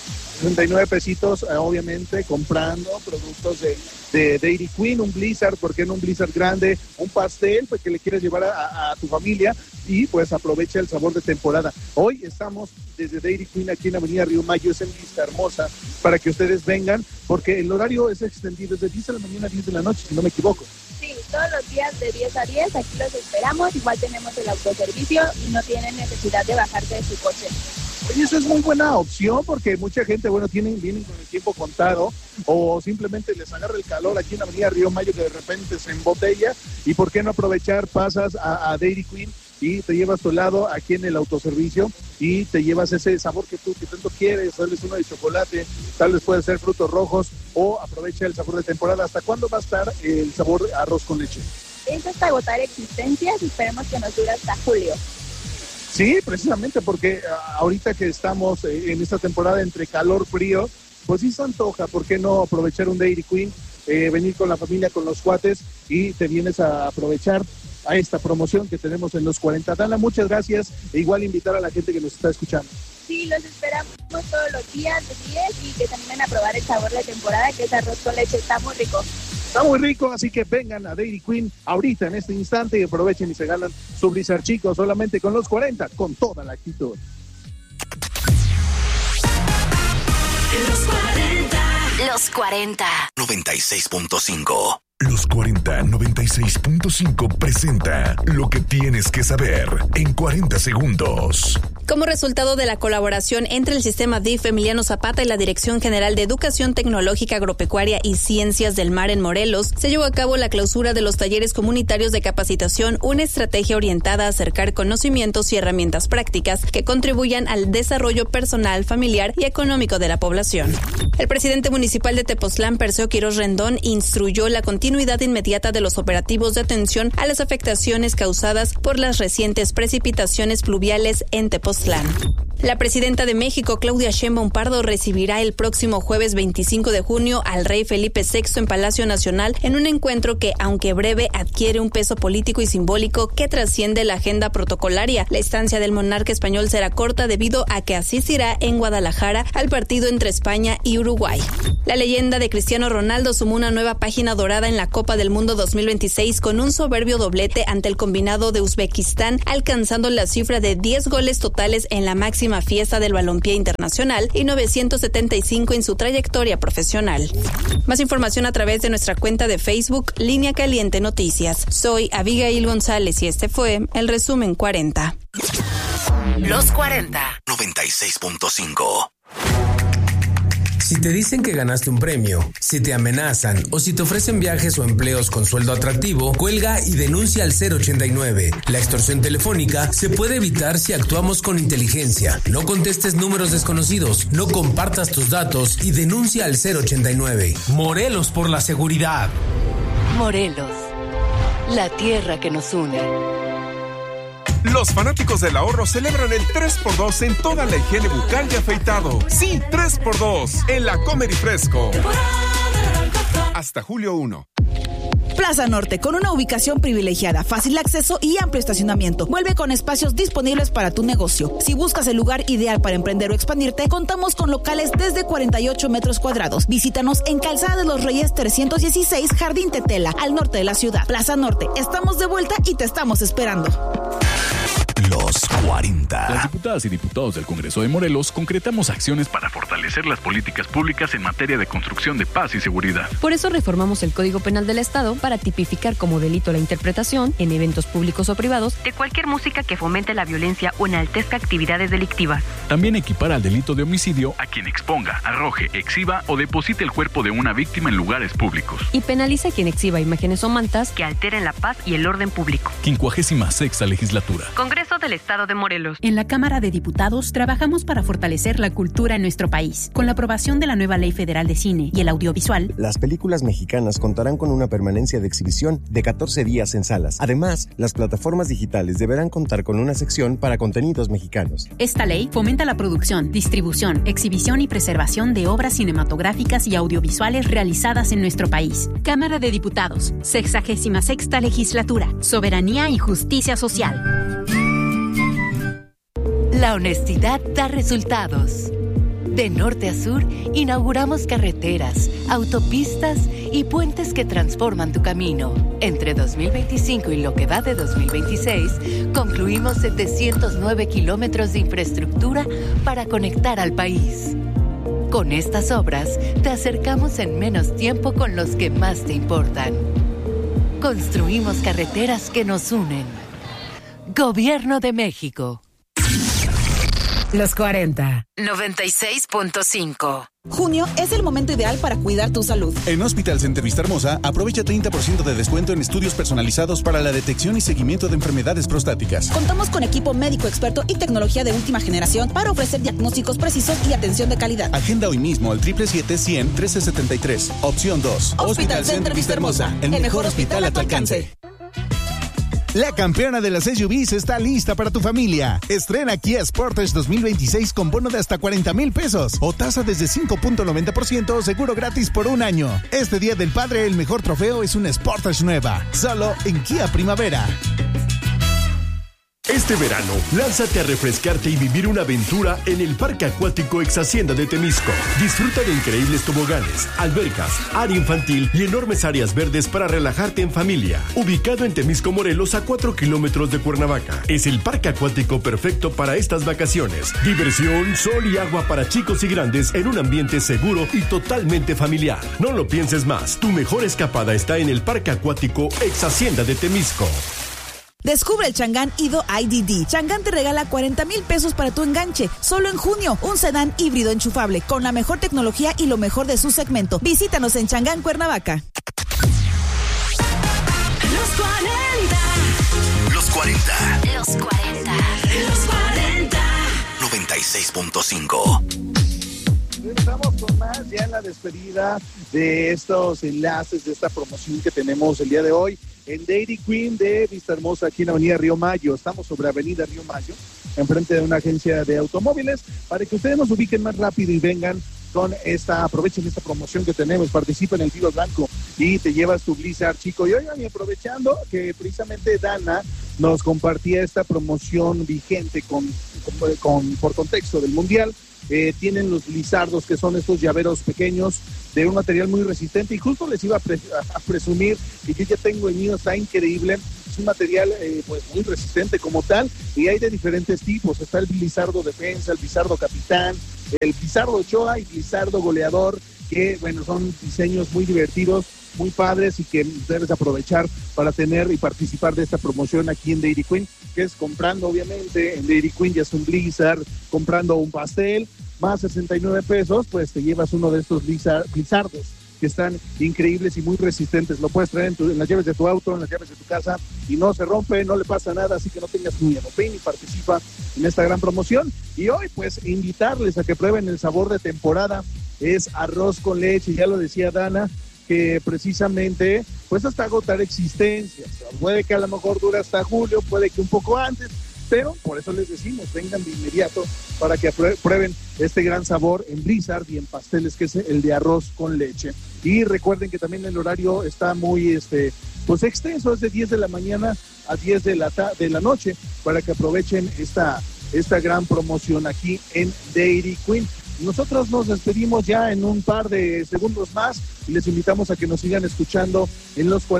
69 pesitos, obviamente, comprando productos de Dairy Queen, un Blizzard, ¿por qué no un Blizzard grande? Un pastel, pues que le quieres llevar a tu familia y pues aprovecha el sabor de temporada. Hoy estamos desde Dairy Queen aquí en la avenida Río Mayo, es en Vistahermosa, para que ustedes vengan, porque el horario es extendido desde 10 de la mañana a 10 de la noche, si no me equivoco. Sí, todos los días de 10 a 10, aquí los esperamos, igual tenemos el autoservicio y no tienen necesidad de bajarse de su coche. Oye, eso es muy buena opción porque mucha gente, bueno, vienen con el tiempo contado o simplemente les agarra el calor aquí en la avenida Río Mayo que de repente se embotella y por qué no aprovechar, pasas a Dairy Queen y te llevas tu helado aquí en el autoservicio y te llevas ese sabor que tanto quieres, tal vez uno de chocolate, tal vez puede ser frutos rojos o aprovecha el sabor de temporada. ¿Hasta cuándo va a estar el sabor arroz con leche? Es hasta agotar existencias y esperemos que nos dure hasta julio. Sí, precisamente porque ahorita que estamos en esta temporada entre calor, frío, pues sí se antoja, ¿por qué no aprovechar un Dairy Queen, venir con la familia, con los cuates y te vienes a aprovechar a esta promoción que tenemos en los 40? Dana, muchas gracias e igual invitar a la gente que nos está escuchando. Sí, los esperamos todos los días de 10 y que se animen a probar el sabor de temporada, que es arroz con leche, está muy rico. Está muy rico, así que vengan a Dairy Queen ahorita en este instante y aprovechen y se ganan su Blizzard chico solamente con los 40, con toda la actitud. Los 40. 96.5. Los 40 96.5 presenta lo que tienes que saber en 40 segundos. Como resultado de la colaboración entre el sistema DIF Emiliano Zapata y la Dirección General de Educación Tecnológica, Agropecuaria y Ciencias del Mar en Morelos, se llevó a cabo la clausura de los talleres comunitarios de capacitación, una estrategia orientada a acercar conocimientos y herramientas prácticas que contribuyan al desarrollo personal, familiar y económico de la población. El presidente municipal de Tepoztlán, Perseo Quiroz Rendón, instruyó la continuidad inmediata de los operativos de atención a las afectaciones causadas por las recientes precipitaciones pluviales en Tepoztlán. La presidenta de México, Claudia Sheinbaum Pardo, recibirá el próximo jueves 25 de junio al rey Felipe VI en Palacio Nacional en un encuentro que, aunque breve, adquiere un peso político y simbólico que trasciende la agenda protocolaria. La estancia del monarca español será corta debido a que asistirá en Guadalajara al partido entre España y Uruguay. La leyenda de Cristiano Ronaldo sumó una nueva página dorada en la Copa del Mundo 2026 con un soberbio doblete ante el combinado de Uzbekistán, alcanzando la cifra de 10 goles totales en la máxima fiesta del balompié internacional y 975 en su trayectoria profesional. Más información a través de nuestra cuenta de Facebook, Línea Caliente Noticias. Soy Abigail González y este fue el resumen 40. Los 40. 96.5. Si te dicen que ganaste un premio, si te amenazan o si te ofrecen viajes o empleos con sueldo atractivo, cuelga y denuncia al 089. La extorsión telefónica se puede evitar si actuamos con inteligencia. No contestes números desconocidos, no compartas tus datos y denuncia al 089. Morelos por la seguridad. Morelos, la tierra que nos une. Los fanáticos del ahorro celebran el 3x2 en toda la higiene bucal y afeitado. Sí, 3x2 en la Comer y Fresco. Hasta julio 1. Plaza Norte, con una ubicación privilegiada, fácil acceso y amplio estacionamiento. Vuelve con espacios disponibles para tu negocio. Si buscas el lugar ideal para emprender o expandirte, contamos con locales desde 48 metros cuadrados. Visítanos en Calzada de los Reyes 316, Jardín Tetela, al norte de la ciudad. Plaza Norte, estamos de vuelta y te estamos esperando. Los 40. Las diputadas y diputados del Congreso de Morelos concretamos acciones para fortalecer las políticas públicas en materia de construcción de paz y seguridad. Por eso reformamos el Código Penal del Estado para tipificar como delito la interpretación, en eventos públicos o privados, de cualquier música que fomente la violencia o enaltezca actividades delictivas. También equipara al delito de homicidio a quien exponga, arroje, exhiba o deposite el cuerpo de una víctima en lugares públicos. Y penaliza a quien exhiba imágenes o mantas que alteren la paz y el orden público. 56ª legislatura. Congreso del Estado de Morelos. En la Cámara de Diputados trabajamos para fortalecer la cultura en nuestro país. Con la aprobación de la nueva Ley Federal de Cine y el Audiovisual, las películas mexicanas contarán con una permanencia de exhibición de 14 días en salas. Además, las plataformas digitales deberán contar con una sección para contenidos mexicanos. Esta ley fomenta la producción, distribución, exhibición y preservación de obras cinematográficas y audiovisuales realizadas en nuestro país. Cámara de Diputados, 66ª legislatura, soberanía y justicia social. La honestidad da resultados. De norte a sur, inauguramos carreteras, autopistas y puentes que transforman tu camino. Entre 2025 y lo que va de 2026, concluimos 709 kilómetros de infraestructura para conectar al país. Con estas obras, te acercamos en menos tiempo con los que más te importan. Construimos carreteras que nos unen. Gobierno de México. Los 40. 96.5. Junio es el momento ideal para cuidar tu salud. En Hospital Center Vistahermosa, aprovecha 30% de descuento en estudios personalizados para la detección y seguimiento de enfermedades prostáticas. Contamos con equipo médico experto y tecnología de última generación para ofrecer diagnósticos precisos y atención de calidad. Agenda hoy mismo al 777-100-1373. Opción 2. Hospital Center Vistahermosa, el mejor hospital a tu alcance. La campeona de las SUVs está lista para tu familia. Estrena Kia Sportage 2026 con bono de hasta 40,000 pesos o tasa desde 5.90% o seguro gratis por un año. Este Día del Padre, el mejor trofeo es una Sportage nueva. Solo en Kia Primavera. Este verano, lánzate a refrescarte y vivir una aventura en el Parque Acuático Ex Hacienda de Temisco. Disfruta de increíbles toboganes, albercas, área infantil y enormes áreas verdes para relajarte en familia. Ubicado en Temisco, Morelos, a 4 kilómetros de Cuernavaca. Es el parque acuático perfecto para estas vacaciones. Diversión, sol y agua para chicos y grandes en un ambiente seguro y totalmente familiar. No lo pienses más, tu mejor escapada está en el Parque Acuático Ex Hacienda de Temisco. Descubre el Chang'an Ido IDD. Chang'an te regala 40,000 pesos para tu enganche. Solo en junio, un sedán híbrido enchufable con la mejor tecnología y lo mejor de su segmento. Visítanos en Chang'an, Cuernavaca. Los 40. Los 40. Los 40. Los 40. 96.5. Estamos con más ya en la despedida de estos enlaces, de esta promoción que tenemos el día de hoy en Dairy Queen de Vistahermosa, aquí en Avenida Río Mayo. Estamos sobre Avenida Río Mayo, enfrente de una agencia de automóviles, para que ustedes nos ubiquen más rápido y vengan aprovechen esta promoción que tenemos, participa en el tiro blanco y te llevas tu Blizzard, chico. Y oigan, y aprovechando que precisamente Dana nos compartía esta promoción vigente por contexto del Mundial, tienen los Blizzardos, que son estos llaveros pequeños de un material muy resistente, y justo les iba a presumir que yo ya tengo el mío, está increíble. Es un material pues muy resistente como tal, y hay de diferentes tipos. Está el Blizzardo Defensa, el Blizzardo Capitán, el Blizzardo Ochoa y Blizzardo Goleador, que bueno, son diseños muy divertidos, muy padres, y que debes aprovechar para tener y participar de esta promoción aquí en Dairy Queen, que es comprando, obviamente, en Dairy Queen ya es un Blizzard, comprando un pastel, más 69 pesos, pues te llevas uno de estos Blizzardos, que están increíbles y muy resistentes. Lo puedes traer en las llaves de tu auto, en las llaves de tu casa, y no se rompe, no le pasa nada, así que no tengas miedo. Ven y participa en esta gran promoción. Y hoy, pues, invitarles a que prueben el sabor de temporada. Es arroz con leche, ya lo decía Dana, que precisamente, pues, hasta agotar existencias. Puede que a lo mejor dure hasta julio, puede que un poco antes, pero por eso les decimos, vengan de inmediato para que prueben este gran sabor en Blizzard y en pasteles, que es el de arroz con leche. Y recuerden que también el horario está muy pues extenso, es de 10 de la mañana a 10 de la noche, para que aprovechen esta gran promoción aquí en Dairy Queen. Nosotros nos despedimos ya en un par de segundos más y les invitamos a que nos sigan escuchando en los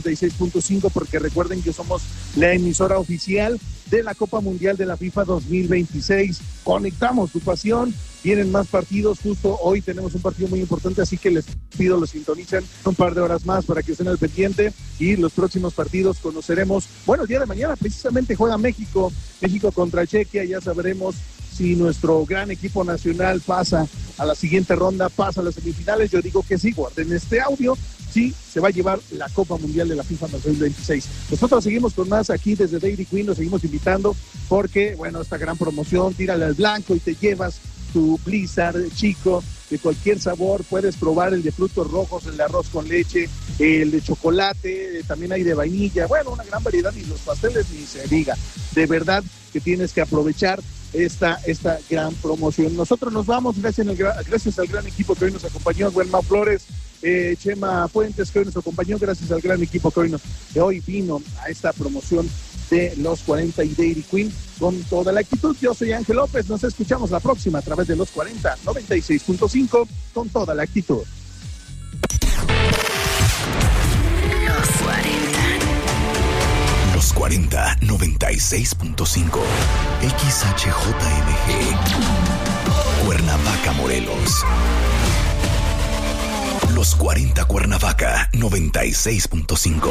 4096.5, porque recuerden que somos la emisora oficial de la Copa Mundial de la FIFA 2026. Conectamos tu pasión, vienen más partidos, justo hoy tenemos un partido muy importante, así que les pido lo sintonicen un par de horas más para que estén al pendiente, y los próximos partidos conoceremos. Bueno, el día de mañana precisamente juega México contra Chequia, ya sabremos si nuestro gran equipo nacional pasa a la siguiente ronda, pasa a las semifinales. Yo digo que sí, guarden este audio, sí, se va a llevar la Copa Mundial de la FIFA 2026. Nosotros seguimos con más aquí desde Dairy Queen, nos seguimos invitando, porque, bueno, esta gran promoción, tírale al blanco y te llevas tu Blizzard, chico, de cualquier sabor. Puedes probar el de frutos rojos, el de arroz con leche, el de chocolate, también hay de vainilla, bueno, una gran variedad, y los pasteles ni se diga. De verdad que tienes que aprovechar esta gran promoción. Nosotros nos vamos, gracias al gran equipo que hoy nos acompañó, Mau Flores, Chema Fuentes, que hoy nos acompañó, gracias al gran equipo que hoy vino a esta promoción de los 40 y Dairy Queen con toda la actitud. Yo soy Ángel López, nos escuchamos la próxima a través de los 40 96.5 con toda la actitud. Los 40 96.5 XHJMG Cuernavaca, Morelos. Los 40 Cuernavaca 96.5.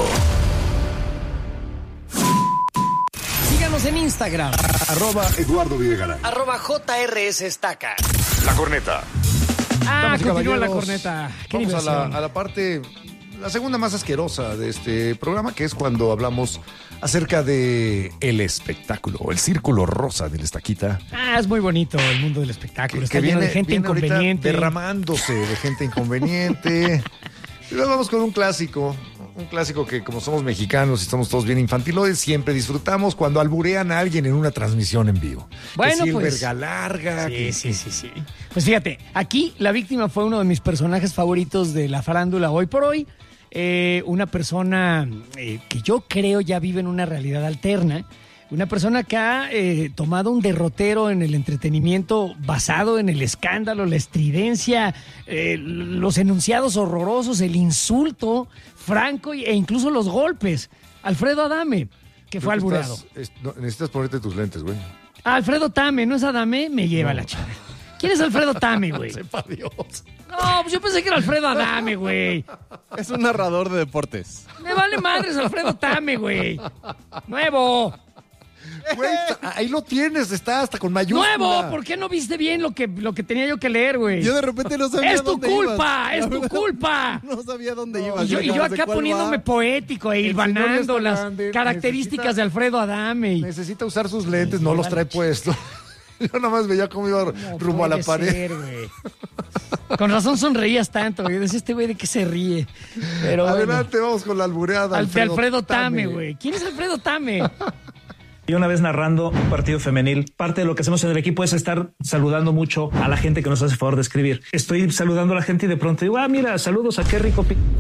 Síganos en Instagram. @Eduardo Videgaray. @JRS Estaca. La corneta. Continúa la corneta. Vamos a la parte, la segunda más asquerosa de este programa, que es cuando hablamos acerca de el espectáculo, el círculo rosa del Estaquita. Es muy bonito el mundo del espectáculo. Está lleno de gente inconveniente, derramándose de gente inconveniente. Y luego vamos con un clásico que, como somos mexicanos y estamos todos bien infantiloides, siempre disfrutamos cuando alburean a alguien en una transmisión en vivo. Bueno, que si pues, verga larga. Sí. Pues fíjate, aquí la víctima fue uno de mis personajes favoritos de la farándula hoy por hoy. Una persona que yo creo ya vive en una realidad alterna. Una persona que ha tomado un derrotero en el entretenimiento basado en el escándalo, la estridencia, los enunciados horrorosos, el insulto franco e incluso los golpes. Alfredo Adame, que fue albureado. Necesitas ponerte tus lentes, güey. Alfredo Tame, ¿no es Adame? Me lleva la chica. ¿Quién es Alfredo Tame, güey? Sepa Dios. No, pues yo pensé que era Alfredo Adame, güey. Es un narrador de deportes. Me vale madres Alfredo Tame, güey. Nuevo. Güey, ahí lo tienes, está hasta con mayúscula. ¡Nuevo! ¿Por qué no viste bien lo que tenía yo que leer, güey? Yo de repente no sabía dónde ibas. ¡Es tu culpa! No sabía dónde ibas. Y yo acá poniéndome poético e hilvanando las características de Alfredo Adame. Necesita usar sus lentes, no los trae puestos. Yo nada más veía cómo iba rumbo a la pared. Con razón sonreías tanto, güey. Decía, este güey de qué se ríe. Pero adelante, vamos con la albureada. Alfredo Tame, güey. ¿Quién es Alfredo Tame? Yo una vez narrando un partido femenil, parte de lo que hacemos en el equipo es estar saludando mucho a la gente que nos hace favor de escribir. Estoy saludando a la gente y de pronto digo, mira, saludos a qué rico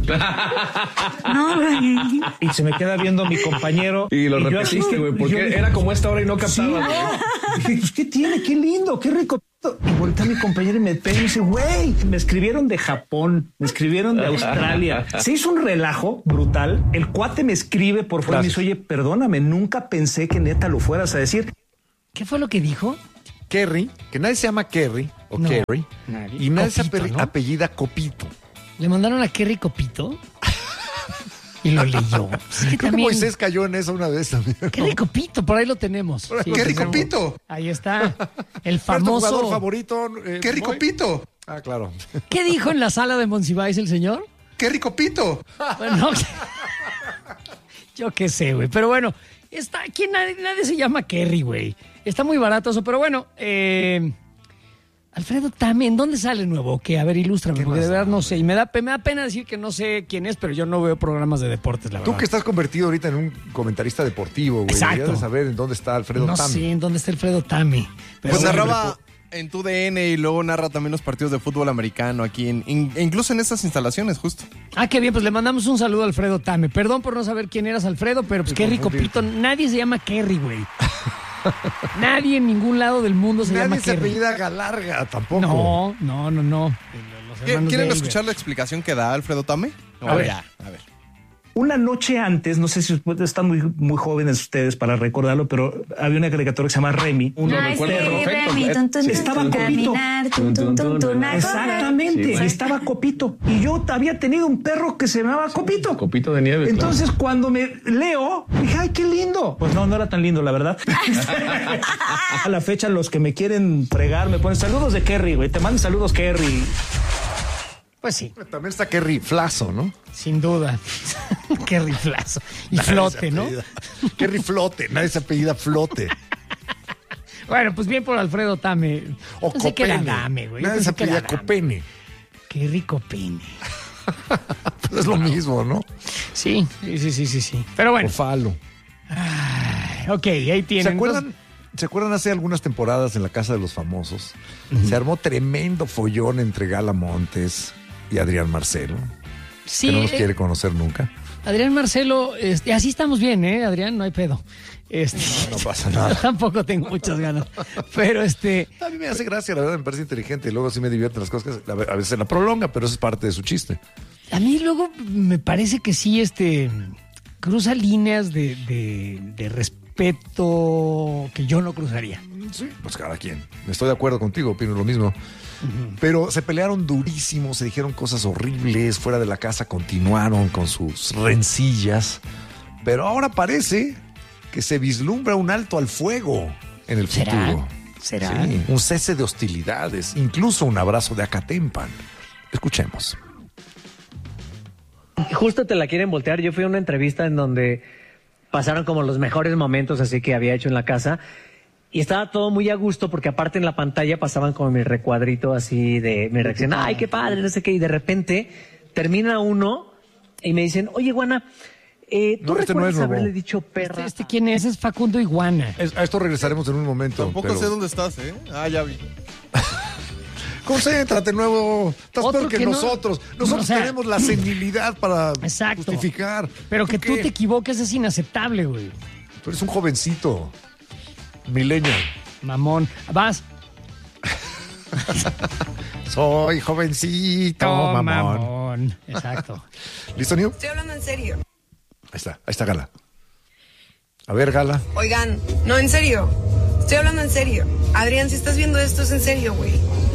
No, y se me queda viendo mi compañero. Y lo repetiste, güey, porque era como esta hora y no captaba. Sí, dije, pues, ¿qué tiene? Qué lindo, qué rico. Y voltea a mi compañero y me pega y dice, güey, me escribieron de Japón, me escribieron de Australia. Se hizo un relajo brutal. El cuate me escribe por fuera y me dice, oye, perdóname, nunca pensé que neta lo fueras a decir. ¿Qué fue lo que dijo? Kerry, que nadie se llama Kerry o No, Kerry, nadie. y nadie Copito, se ¿no? apellida Copito. ¿Le mandaron a Kerry Copito? Y lo leyó. Sí, Creo que Moisés cayó en eso una vez también. Qué rico pito, por ahí lo tenemos. Sí, ¡Qué rico tenemos. pito! Ahí está. El ¿Tu famoso jugador favorito? ¡Qué rico Moy? pito! Ah, claro. ¿Qué dijo en la sala de Monsiváis el señor? ¡Qué rico pito! Bueno, yo qué sé, güey. Pero bueno, está aquí nadie se llama Kerry, güey. Está muy barato eso, pero bueno, Alfredo Tame, ¿en dónde sale nuevo? Que a ver, ilústrame, porque de verdad no sé. Y me da pena decir que no sé quién es, pero yo no veo programas de deportes, la verdad. Tú que estás convertido ahorita en un comentarista deportivo, güey. Exacto. Deberías de saber en dónde está Alfredo No Tame. sé en dónde está Alfredo Tame. Pero Pues bueno, narraba en tu DN y luego narra también los partidos de fútbol americano aquí, incluso en estas instalaciones, justo. Ah, qué bien, pues le mandamos un saludo a Alfredo Tame. Perdón por no saber quién eras, Alfredo, pero pues qué rico pito. Nadie se llama Kerry, güey. Nadie en ningún lado del mundo se llama Nadie se Kerry. apellida Galarga tampoco. No. Los hermanos ¿Quieren de escuchar la explicación que da Alfredo Tame? A ver. A ver. Una noche antes, no sé si están muy jóvenes ustedes para recordarlo, pero había una caricatura que se llama Remy. Uno recuerda perfecto. Estaba Copito. Exactamente, Sí, güey. estaba Copito. Y yo había tenido un perro que se llamaba Copito. Copito de nieve. Entonces, cuando me leo, dije, ¡ay, qué lindo! Pues no era tan lindo, la verdad. A la fecha, los que me quieren fregar me ponen saludos de Kerry, güey. Te mando saludos, Kerry. Pues sí. También está Kerry Flazo, ¿no? Sin duda. Kerry Flazo. Y Flote, ¿no? Kerry Flote. Nadie se apellida Flote. Bueno, pues bien por Alfredo Tame. O Pensé que era Copene. Dame, güey. Nadie se apellida Copene. Qué rico pene. Pues es lo mismo, ¿no? Sí. Pero bueno. O Falo. Ok, ahí tienen. ¿Se acuerdan hace algunas temporadas en la Casa de los Famosos? Se armó tremendo follón entre Gala Montes y Adrián Marcelo. Sí. Que no nos quiere conocer nunca. Adrián Marcelo, así estamos bien, Adrián, no hay pedo. No pasa nada. Tampoco tengo muchas ganas. Pero A mí me hace gracia, la verdad, me parece inteligente. Y luego sí me divierten las cosas. A veces se la prolonga, pero eso es parte de su chiste. A mí luego me parece que sí, cruza líneas de respeto que yo no cruzaría. Sí, pues cada quien. Estoy de acuerdo contigo, opino lo mismo. Pero se pelearon durísimo, se dijeron cosas horribles, fuera de la casa continuaron con sus rencillas. Pero ahora parece que se vislumbra un alto al fuego en el futuro. ¿Será? Sí, un cese de hostilidades, incluso un abrazo de Acatempan. Escuchemos. Justo te la quieren voltear. Yo fui a una entrevista en donde pasaron como los mejores momentos así que había hecho en la casa y estaba todo muy a gusto porque aparte en la pantalla pasaban como mi recuadrito así de mi reacción. Ay, qué padre, no sé qué. Y de repente termina uno y me dicen, oye, Guana, ¿tú recuerdas haberle dicho perra? ¿Quién es? Es Facundo Iguana. A esto regresaremos en un momento. Tampoco sé dónde estás, ¿eh? Ya vi. Concéntrate, nuevo. Estás Otro peor que que no- nosotros. Nosotros o sea, tenemos la senilidad para Exacto. justificar. Pero que tú te equivoques es inaceptable, güey. Tú eres un jovencito. Millennial. Mamón. Vas. Soy jovencito, mamón. Exacto. ¿Listo, New? Estoy hablando en serio. Ahí está Gala. A ver, Gala. Oigan, no, en serio. Estoy hablando en serio. Adrián, si estás viendo esto es en serio, güey.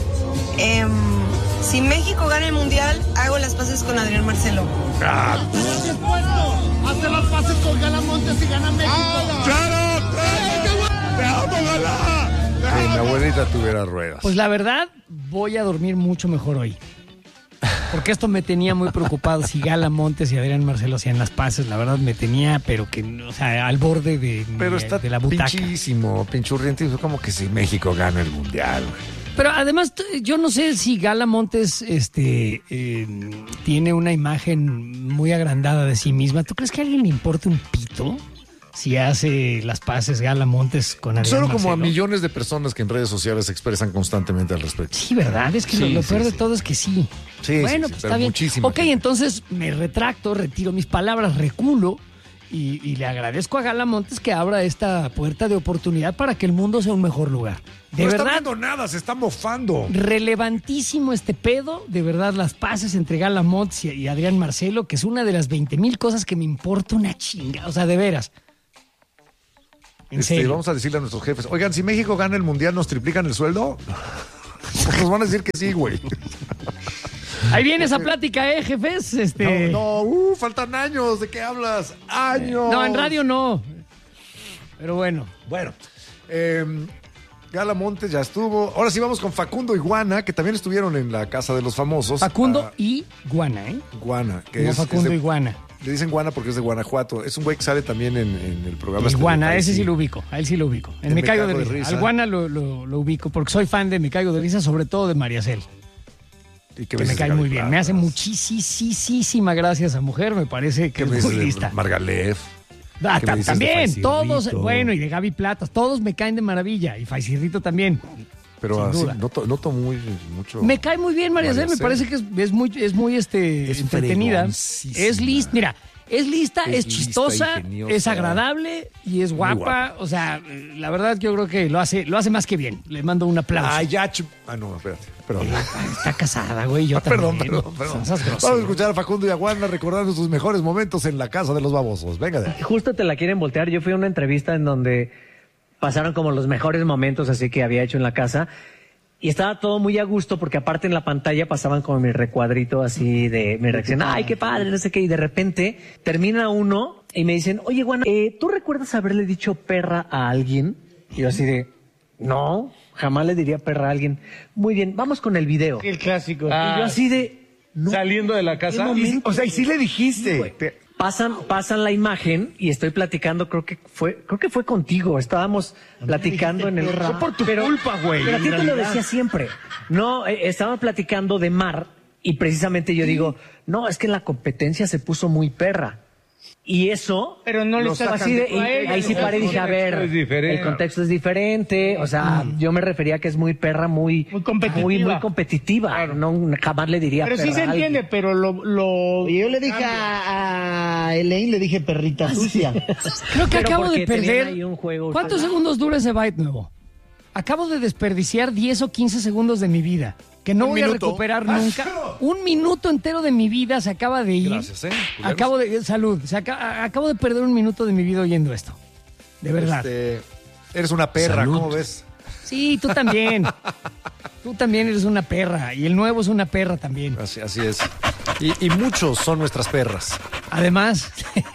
Si México gana el Mundial, hago las paces con Adrián Marcelo. ¿Estás dispuesto a hacer las paces con Gala Montes y gana México? ¡Claro! ¡Te amo, Gala! Que mi abuelita tuviera ruedas. Pues la verdad, voy a dormir mucho mejor hoy. Porque esto me tenía muy preocupado. Si Gala Montes y Adrián Marcelo hacían las paces, la verdad me tenía, pero que, o sea, al borde de la butaca. Pinchísimo, pinchurriente. Como que si México gana el Mundial, güey. Pero además, yo no sé si Gala Montes tiene una imagen muy agrandada de sí misma. ¿Tú crees que a alguien le importa un pito? si hace las paces Gala Montes con Adrián Solo Marcelo. como a millones de personas que en redes sociales se expresan constantemente al respecto. Sí, ¿verdad? Es que lo peor de todo es que sí. Sí, bueno, sí, pues pero está bien. muchísima Ok, gente. entonces me retracto, retiro mis palabras, reculo y le agradezco a Gala Montes que abra esta puerta de oportunidad para que el mundo sea un mejor lugar. De no verdad. está viendo nada, se está mofando. Relevantísimo este pedo, de verdad, las paces entre Gala Montes y Adrián Marcelo, que es una de las 20,000 cosas que me importa una chinga, o sea, de veras. En serio. Vamos a decirle a nuestros jefes, oigan, si México gana el Mundial, ¿nos triplican el sueldo? Nos van a decir que sí, güey. Ahí viene esa plática, jefes. Faltan años, ¿de qué hablas? ¡Años! No, en radio no. Pero bueno. Bueno, Gala Montes ya estuvo. Ahora sí vamos con Facundo y Guana, que también estuvieron en la Casa de los Famosos. Facundo y Guana, ¿eh? Guana. Que Como Facundo y Guana. Le dicen Guana porque es de Guanajuato. Es un güey que sale también en el programa. El Guana, ese sí lo ubico. A él sí lo ubico. En Me Caigo de Risa. Al Guana lo ubico porque soy fan de Me Caigo de Risa, sobre todo de Mariacel. Y que me cae muy bien. Me hace muchísima gracia esa mujer. Me parece que es muy lista. Margalef. También, todos, bueno, y de Gaby Platas, todos me caen de maravilla. Y Faisirrito también. Pero así, noto mucho. Me cae muy bien, María Cel, me parece que es muy entretenida. Es lista, mira, es lista, es chistosa, es agradable y es guapa. O sea, la verdad yo creo que lo hace más que bien. Le mando un aplauso. No, espérate. Perdón. Está casada, güey, yo también. Perdón. Vamos a escuchar a Facundo y a Guana recordando sus mejores momentos en la Casa de los Babosos. Venga de ahí. Justo te la quieren voltear. Yo fui a una entrevista en donde pasaron como los mejores momentos así que había hecho en la casa. Y estaba todo muy a gusto porque aparte en la pantalla pasaban como mi recuadrito así de mi reacción. ¡Ay, qué padre! No sé qué. Y de repente termina uno y me dicen, oye, Guana, ¿tú recuerdas haberle dicho perra a alguien? Y yo así de, no, jamás le diría perra a alguien. Muy bien, vamos con el video. El clásico. Y yo así de... No, saliendo de la casa. Y sí le dijiste. Sí, pasan la imagen y estoy platicando, creo que fue contigo. Estábamos platicando en el... Fue por tu culpa, güey. Pero a ti te lo decía siempre. No, estábamos platicando de mar y precisamente yo digo, no, es que en la competencia se puso muy perra. Y eso... Pero no le estás así ahí sí paré y dije, a ver, el contexto es diferente. O sea, yo me refería a que es muy perra, muy competitiva. Muy competitiva. Claro. No, jamás le diría pero perra. Pero sí se entiende, pero yo le dije a Elaine, le dije perrita sucia. Creo que acabo de perder... ¿Cuántos segundos dura ese byte nuevo? Acabo de desperdiciar 10 o 15 segundos de mi vida. Que no voy a recuperar nunca. Un minuto entero de mi vida se acaba de ir. Gracias, Salud. Acabo de perder un minuto de mi vida oyendo esto. De verdad. Eres una perra, Salud. ¿Cómo ves? Sí, tú también. Tú también eres una perra. Y el nuevo es una perra también. Así es. Y muchos son nuestras perras. Además...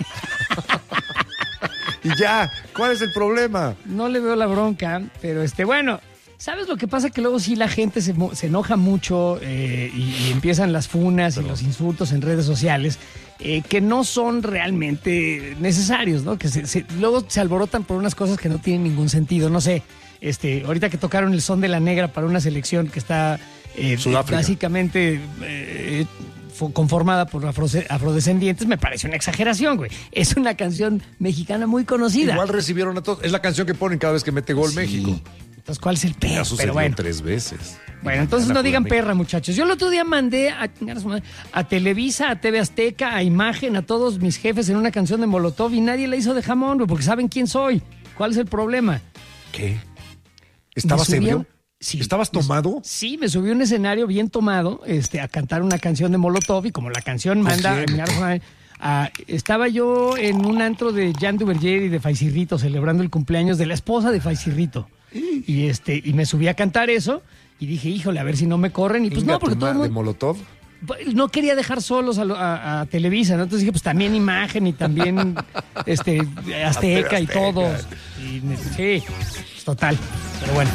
Y ya, ¿cuál es el problema? No le veo la bronca, pero bueno... ¿Sabes lo que pasa? Que luego sí la gente se enoja mucho y empiezan las funas y los insultos en redes sociales que no son realmente necesarios, ¿no? Que luego se alborotan por unas cosas que no tienen ningún sentido. No sé, ahorita que tocaron el Son de la Negra para una selección que está básicamente conformada por afrodescendientes, me parece una exageración, güey. Es una canción mexicana muy conocida. Igual recibieron a todos. Es la canción que ponen cada vez que mete gol México. Entonces, ¿cuál es el perro? Ya sucedió 3 veces. Bueno, entonces no digan perra, muchachos. Yo el otro día mandé a Televisa, a TV Azteca, a Imagen, a todos mis jefes en una canción de Molotov y nadie la hizo de jamón, porque saben quién soy. ¿Cuál es el problema? ¿Qué? ¿Estabas ebrio? Sí. ¿Estabas tomado? Sí, me subí a un escenario bien tomado a cantar una canción de Molotov y como la canción manda... estaba yo en un antro de Jan Duverger y de Faisirrito celebrando el cumpleaños de la esposa de Faisirrito. Y me subí a cantar eso y dije, híjole, a ver si no me corren. Y pues no, porque todo el mundo... ¿De Molotov? No quería dejar solos a Televisa, ¿no? Entonces dije, pues también Imagen y también Azteca y todos. Sí, total. Pero bueno.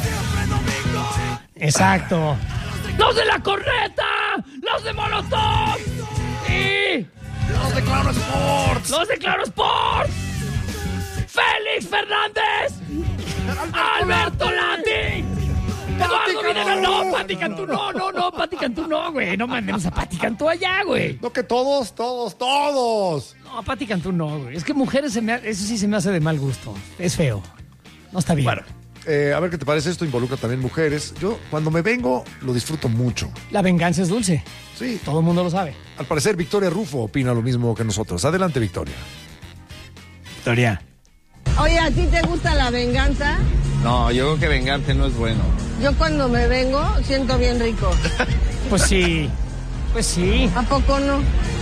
Exacto. ¡Los de la corneta! ¡Los de Molotov! ¡Sí! ¡Los de Claro Sports! ¡Los de Claro Sports! ¡Félix Fernández! ¡Alberto Lati! No, Pati Cantú, no, Pati Cantú no, güey. No mandemos a Pati Cantú allá, güey. No, que todos. No, Pati Cantú no, güey. Es que mujeres, eso sí se me hace de mal gusto. Es feo. No está bien. Bueno, a ver qué te parece. Esto involucra también mujeres. Yo, cuando me vengo, lo disfruto mucho. La venganza es dulce. Sí. Todo el mundo lo sabe. Al parecer, Victoria Rufo opina lo mismo que nosotros. Adelante, Victoria. Victoria. Oye, ¿a ti te gusta la venganza? No, yo creo que vengarte no es bueno. Yo cuando me vengo siento bien rico. Pues sí. ¿A poco no?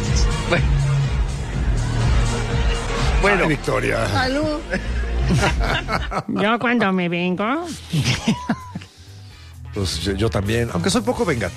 Bueno, Victoria. Salud. Yo cuando me vengo. Pues yo también, aunque soy poco vengativo.